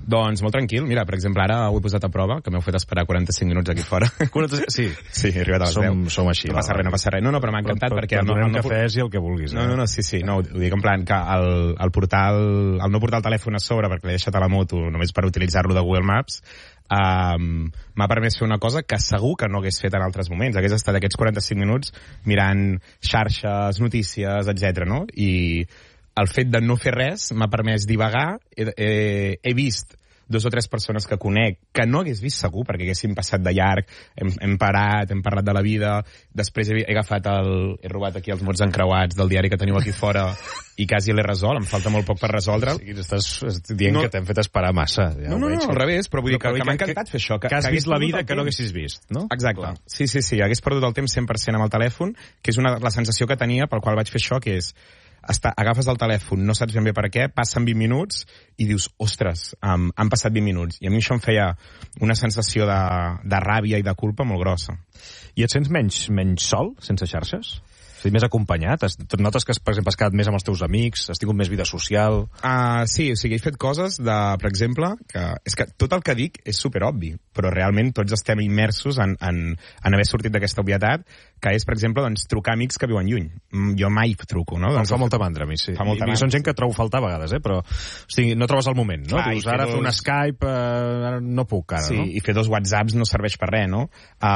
S28: Doncs molt tranquil. Mira, per exemple, ara ho he posat a prova, que m'heu fet esperar quaranta-cinc minuts aquí fora.
S1: Sí,
S28: sí, he arribat a les deu.
S1: Som, som així.
S28: No passa res, no passa res. No, no, però m'ha encantat
S1: però,
S28: perquè...
S1: Però,
S28: el,
S1: el,
S28: el,
S1: el cafès i el que vulguis.
S28: No,
S1: eh?
S28: no, no, sí, sí. No, ho dic en plan que el, el portal... El no portar el telèfon a sobre perquè l'he deixat a la moto només per utilitzar-lo de Google Maps um, m'ha permès fer una cosa que segur que no hagués fet en altres moments. Hagués estat aquests quaranta-cinc minuts mirant xarxes, notícies, etcètera, no? I el fet de no fer res m'ha permès divagar. He, he, he vist dos o tres persones que conec que no hagués vist segur perquè haguessin passat de llarg, hem, hem parat, hem parlat de la vida, després he, he agafat el... he robat aquí els mots encreuats del diari que teniu aquí fora i quasi l'he resolt, em falta molt poc per resoldre'l.
S1: Sí, estàs dient no, que t'hem fet esperar massa. Ja
S28: no, no, no, al revés, però vull dir que,
S1: però,
S28: que, que m'ha encantat fer això.
S1: Que, que has que vist la vida que no haguessis vist, no?
S28: Exacte. Clar. Sí, sí, sí, hagués perdut el temps cent per cent amb el telèfon, que és una, la sensació que tenia pel qual vaig fer això, que és Està, agafes el telèfon, no saps ben bé per què, passen vint minuts i dius, ostres, um, han passat vint minuts. I a mi això em feia una sensació de, de ràbia i de culpa molt grossa.
S1: I et sents menys, menys sol, sense xarxes? O sigui, més acompanyat? Has, notes que, per exemple, has quedat més amb els teus amics? Has tingut més vida social?
S28: Uh, sí, o sigui, he fet coses de, per exemple, que és que tot el que dic és superobvi, però realment tots estem immersos en, en, en haver sortit d'aquesta obvietat, que és, per exemple, doncs, trucar amics que viuen lluny. Jo mai truco, no?
S1: Doncs fa molta mandra, a mi, sí.
S28: Fa molta
S1: I, i són gent que trobo faltar a vegades, eh? Però, o sigui, no trobes el moment, no? Clar, Dius, ara dos... fer un Skype, eh, ara no puc, ara,
S28: sí,
S1: no?
S28: Sí, i fer dos WhatsApps no serveix per res, no?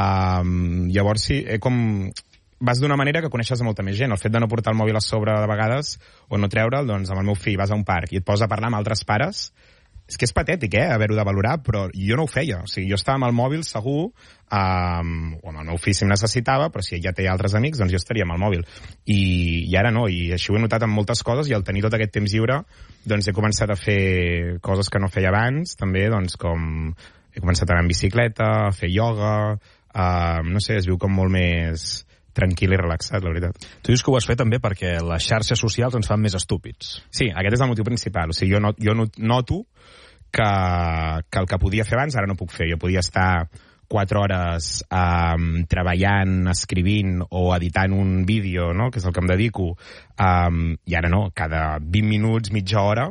S28: Uh, llavors, sí, eh, com... vas d'una manera que coneixes molta més gent. El fet de no portar el mòbil a sobre de vegades, o no treure'l, doncs amb el meu fill vas a un parc i et poses a parlar amb altres pares, és que és patètic, eh, haver-ho de valorar, però jo no ho feia. O sigui, jo estava amb el mòbil segur, um, o amb el meu fill si em necessitava, però si ell ja té altres amics, doncs jo estaria amb el mòbil. I, i ara no, i així ho he notat amb moltes coses, i al tenir tot aquest temps lliure, doncs he començat a fer coses que no feia abans, també, doncs com he començat a anar en bicicleta, a fer ioga, uh, no sé, es viu com molt més tranquil i relaxat, la veritat.
S1: Tu dius que ho has fet també perquè les xarxes socials ens fan més estúpids.
S28: Sí, aquest és el motiu principal. O sigui, jo, not, jo noto que, que el que podia fer abans ara no puc fer. Jo podia estar quatre hores um, treballant, escrivint o editant un vídeo, no?, que és el que em dedico, um, i ara no, cada vint minuts, mitja hora,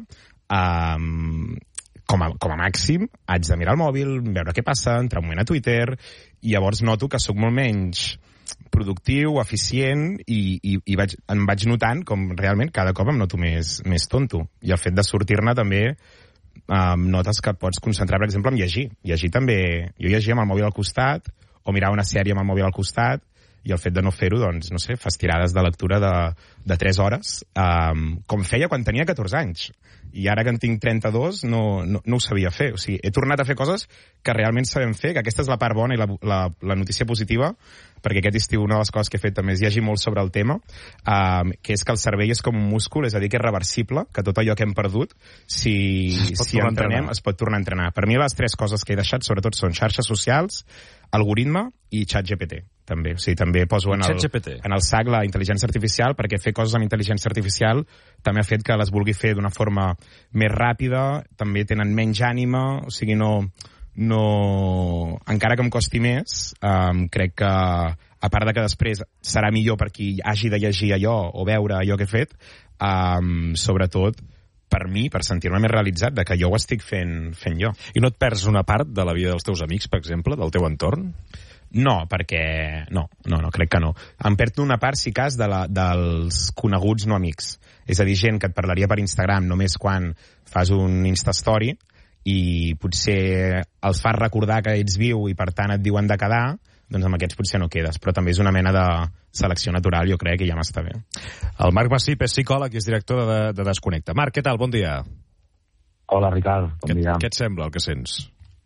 S28: um, com a, com a màxim, haig de mirar el mòbil, veure què passa, entrar un moment a Twitter, i llavors noto que sóc molt menys productiu, eficient, i, i, i vaig, em vaig notant com realment cada cop em noto més, més tonto. I el fet de sortir-ne també um, notes que pots concentrar, per exemple, en llegir. Llegir també... Jo llegia amb el mòbil al costat, o mirar una sèrie amb el mòbil al costat, i el fet de no fer-ho, doncs, no sé, fas tirades de lectura de, de tres hores, um, com feia quan tenia catorze anys. I ara que en tinc trenta-dos no, no, no ho sabia fer. O sigui, he tornat a fer coses que realment sabem fer, que aquesta és la part bona i la, la, la notícia positiva, perquè aquest estiu una de les coses que he fet també és llegir molt sobre el tema, um, que és que el cervell és com un múscul, és a dir, que és reversible, que tot allò que hem perdut, si, si entrenem, es pot tornar a entrenar. Per mi les tres coses que he deixat, sobretot, són xarxes socials, algoritme i ChatGPT, també. O sigui, també poso en el, en el sac la intel·ligència artificial, perquè fer coses amb intel·ligència artificial també ha fet que les vulgui fer d'una forma més ràpida, també tenen menys ànima, o sigui, no... no encara que em costi més, um, crec que a part de que després serà millor per qui hagi de llegir allò o veure allò que he fet, um, sobretot per mi, per sentir-me més realitzat de que jo ho estic fent, fent jo.
S1: I no et perds una part de la vida dels teus amics, per exemple, del teu entorn?
S28: No, perquè... No, no, no, crec que no. Em perdo una part, si cas, de la, dels coneguts no amics. És a dir, gent que et parlaria per Instagram només quan fas un Instastory i potser els fas recordar que ets viu i per tant et diuen de quedar, doncs amb aquests potser no quedes. Però també és una mena de selecció natural, jo crec, que ja m'està bé.
S1: El Marc Massip és psicòleg i és director de, de Desconnecta. Marc, què tal? Bon dia.
S9: Hola, Ricard. Bon
S1: què,
S9: dia.
S1: Què et sembla el que sents?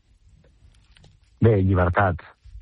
S9: Bé, llibertat.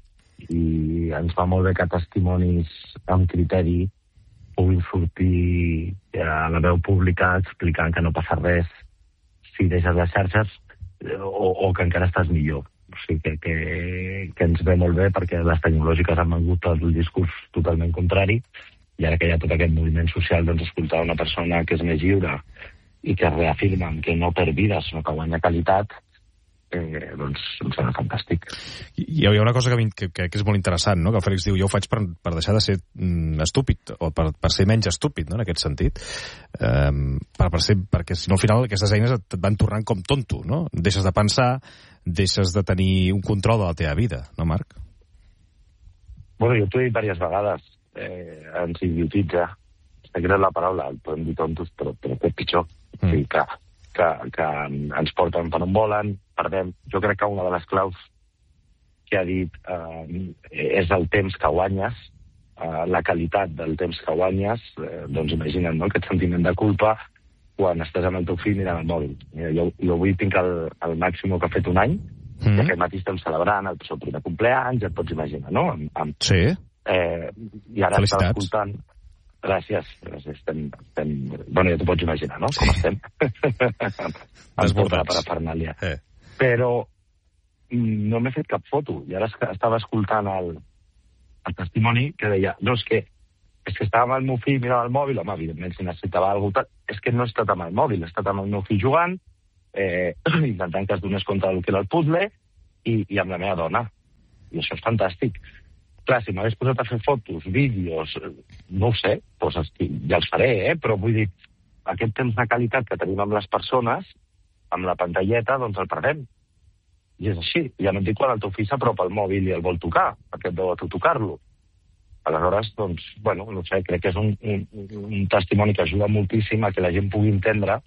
S9: I ens va molt bé que testimonis amb criteri puguin sortir a la veu pública explicant que no passa res si deixes les xarxes o, o que encara estàs millor. O sigui que, que, que ens ve molt bé perquè les tecnològiques han vengut el discurs totalment contrari i ara que hi ha tot aquest moviment social, doncs escoltar una persona que és més lliure i que reafirma que no perd vida sinó que guanya qualitat, eh, doncs em sembla fantàstic.
S1: I hi ha una cosa que, que, que és molt interessant, no? Que el Fèlix diu, jo ho faig per, per deixar de ser mm, estúpid, o per, per ser menys estúpid, no? En aquest sentit. Um, per, per ser, perquè si no al final aquestes eines et van tornant com tonto, no? Deixes de pensar, deixes de tenir un control de la teva vida, no, Marc?
S9: Bueno, jo t'ho he dit diverses vegades, eh, ens idiotitza, sé que és la paraula, el podem dir tontos, però, però és pitjor. Mm. O sigui, que, que, que ens porten per on volen, perdem. Jo crec que una de les claus que ha dit eh, és el temps que guanyes, eh, la qualitat del temps que guanyes, eh, doncs imagina't, no?, aquest sentiment de culpa quan estàs amb el teu fill mirant el mòbil. Mira, jo, jo avui tinc el, el màxim que ha fet un any, mm. i aquest matí estem celebrant el seu primer compleanys, ja et pots imaginar, no? Amb, amb,
S1: sí.
S9: Eh, I ara estàs escoltant... Gràcies. gràcies. Estem, estem... Bueno, ja t'ho pots imaginar, no?, com estem. Amb tota la parafernàlia. Eh. Però no m'he fet cap foto. I ara estava escoltant el, el testimoni que deia, no, és que, és que estava amb el meu fill mirant el mòbil, home, evidentment, si necessitava alguna cosa, és que no he estat amb el mòbil, he estat amb el meu fill jugant, eh, intentant que es donés compte del que era el puzzle, i, i amb la meva dona. I això és fantàstic. Clar, si m'hagués posat a fer fotos, vídeos, no ho sé, doncs ja els faré, eh? Però vull dir, aquest temps de qualitat que tenim amb les persones, amb la pantalleta, doncs el perdem. I és així. Ja no et dic quan el teu fill s'apropa al mòbil i el vol tocar, perquè et deu a tu tocar-lo. Aleshores, doncs, bueno, no sé, crec que és un, un, un testimoni que ajuda moltíssim a que la gent pugui entendre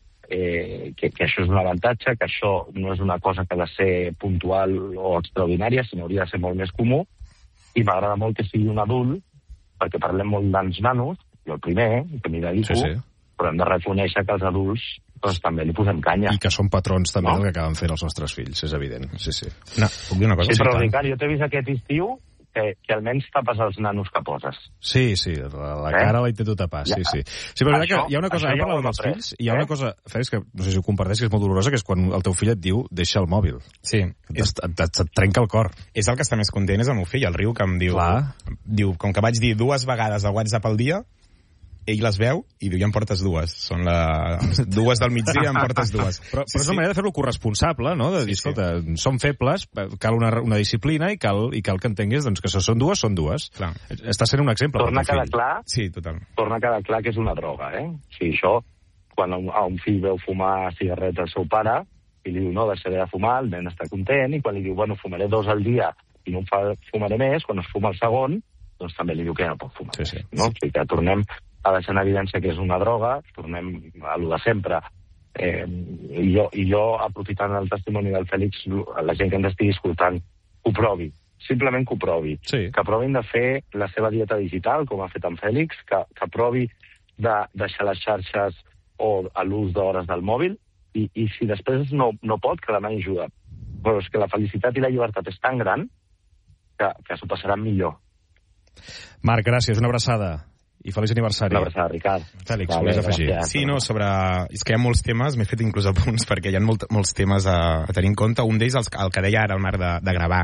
S9: eh, que, que això és un avantatge, que això no és una cosa que ha de ser puntual o extraordinària, sinó hauria de ser molt més comú. I m'agrada molt que sigui un adult, perquè parlem molt dels nanos, jo el primer, que m'hi dedico, sí, sí. Però hem de reconèixer que els adults doncs, també li posem canya.
S1: I que són patrons també, no? Del que acaben fent els nostres fills, és evident. Sí, sí.
S11: No, puc dir una cosa?
S9: Sí, però Ricard, jo t'he vist aquest estiu que, que almenys tapes els nanos que poses.
S1: Sí, sí, la, la cara eh? La intento tapar, sí, sí. Sí, però això, que hi ha una cosa, ja parlant dels fills, hi ha eh? una cosa, Fèlix, que no sé si ho comparteix, que és molt dolorosa, que és quan el teu fill et diu, deixa el mòbil.
S28: Sí.
S1: Et, et, et, et trenca el cor.
S28: És el que està més content, és el meu fill, el Riu, que em diu...
S1: Clar.
S28: Diu, com que vaig dir dues vegades al WhatsApp al dia, ell les veu i diu, ja em portes dues. Són la... dues del migdia, em portes dues.
S1: Però, sí, però és una sí. manera de fer-lo corresponsable, no? De dir, sí, escolta, sí. som febles, cal una, una disciplina i cal, i cal que entenguis doncs, que si són dues, són dues.
S28: Clar.
S1: Està sent un exemple.
S9: Torna a quedar clar,
S28: sí, total.
S9: Torna a quedar clar que és una droga, eh? O sigui, això, quan a un, a un fill veu fumar cigarrets al seu pare, i li diu, no, deixaré de fumar, el nen està content, i quan li diu, bueno, fumaré dos al dia i no em fa, fumaré més, quan es fuma el segon, doncs també li diu que ja no pot fumar.
S1: Sí, sí.
S9: No? O sigui, que tornem a deixar en evidència que és una droga, tornem a lo de sempre. Eh, i, jo, I jo, aprofitant el testimoni del Fèlix, la gent que ens estigui escoltant, que ho provi, simplement que ho provi.
S1: Sí.
S9: Que provin de fer la seva dieta digital, com ha fet en Fèlix, que, que provi de deixar les xarxes o a l'ús d'hores del mòbil, i, i si després no, no pot, que demani ajuda. Però és que la felicitat i la llibertat és tan gran que, que s'ho passaran millor.
S1: Marc, gràcies, una abraçada. I feliç aniversari.
S9: Una abraçada, Ricard.
S1: Fèlix, vale, volies afegir?
S28: Sí, no, sobre... És que hi ha molts temes, m'he fet inclús apunts, perquè hi ha molt, molts temes a, a tenir en compte. Un d'ells, el, el que deia ara el Marc de, de gravar.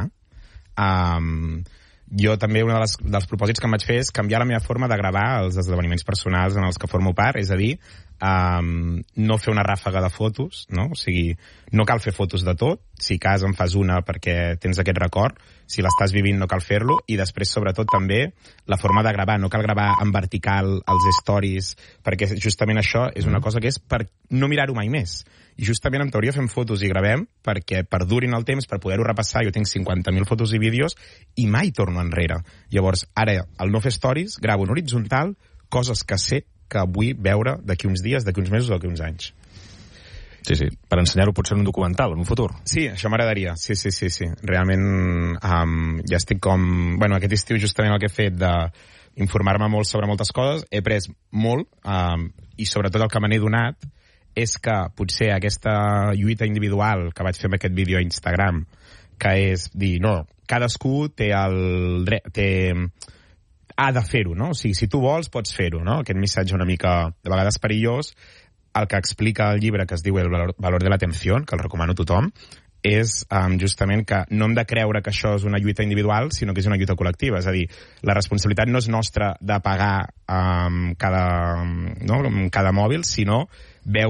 S28: Um, jo també, un de les, dels propòsits que em vaig fer és canviar la meva forma de gravar els esdeveniments personals en els que formo part, és a dir, um, no fer una ràfaga de fotos, no? O sigui, no cal fer fotos de tot, si cas en fas una perquè tens aquest record, si l'estàs vivint no cal fer-lo, i després, sobretot, també la forma de gravar. No cal gravar en vertical els stories, perquè justament això és una cosa que és per no mirar-ho mai més. I justament, en teoria, fem fotos i gravem perquè perdurin el temps, per poder-ho repassar. Jo tinc cinquanta mil fotos i vídeos i mai torno enrere. Llavors, ara, al no fer stories, gravo en horitzontal coses que sé que vull veure d'aquí uns dies, d'aquí uns mesos o d'aquí uns anys.
S1: Sí, sí, per ensenyar-ho potser en un documental, en un futur.
S28: Sí, això m'agradaria, sí, sí, sí, sí. Realment um, ja estic com... Bueno, aquest estiu justament el que he fet de informar-me molt sobre moltes coses, he après molt, um, i sobretot el que me n'he donat és que potser aquesta lluita individual que vaig fer amb aquest vídeo a Instagram, que és dir, no, cadascú té el dret, té... ha de fer-ho, no? O sigui, si tu vols, pots fer-ho, no? Aquest missatge una mica, de vegades perillós, el que explica el llibre que es diu El valor, valor de l'atenció, que el recomano a tothom, és um, justament que no hem de creure que això és una lluita individual, sinó que és una lluita col·lectiva. És a dir, la responsabilitat no és nostra de pagar um, cada, no, cada mòbil, sinó veure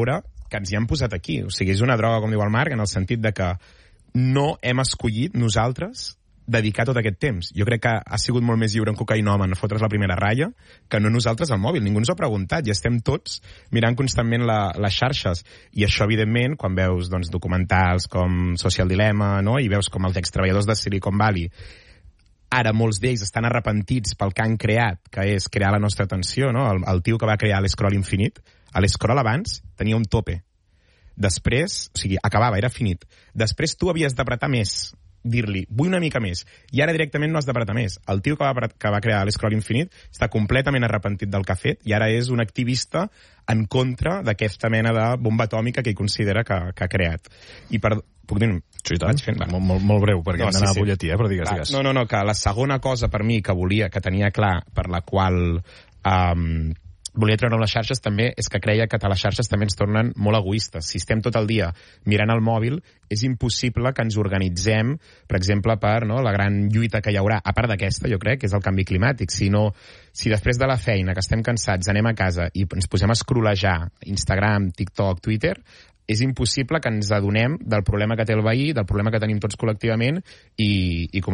S28: que ens hi han posat aquí. O sigui, és una droga, com diu el Marc, en el sentit de que no hem escollit nosaltres dedicar tot aquest temps. Jo crec que ha sigut molt més lliure un cocaïnòmen fotre's la primera ratlla que no nosaltres al mòbil. Ningú ens ho ha preguntat i estem tots mirant constantment la, les xarxes. I això, evidentment, quan veus doncs, documentals com Social Dilemma, no? I veus com els extreballadors de Silicon Valley, ara molts d'ells estan arrepentits pel que han creat, que és crear la nostra atenció, no? El, el tio que va crear l'escroll infinit, l'escroll abans tenia un tope. Després, o sigui, acabava, era finit. Després tu havies d'apretar més, dir-li, vull una mica més, i ara directament no has d'apretar més. El tio que va, que va crear l'escroll infinit està completament arrepentit del que ha fet i ara és un activista en contra d'aquesta mena de bomba atòmica que ell considera que, que ha creat. I per... Puc dir...
S1: Sí, tant. Molt, molt, molt breu, perquè no, hem d'anar sí, sí. a butlletí, eh? Però digues, digues.
S28: No, no, no, que la segona cosa per mi que volia, que tenia clar, per la qual... Um, volia treure les xarxes també és que creia que les xarxes també ens tornen molt egoistes. Si estem tot el dia mirant el mòbil, és impossible que ens organitzem, per exemple, per no, la gran lluita que hi haurà, a part d'aquesta, jo crec, que és el canvi climàtic. Si, no, si després de la feina, que estem cansats, anem a casa i ens posem a escrolejar Instagram, TikTok, Twitter, és impossible que ens adonem del problema que té el veí, del problema que tenim tots col·lectivament i, i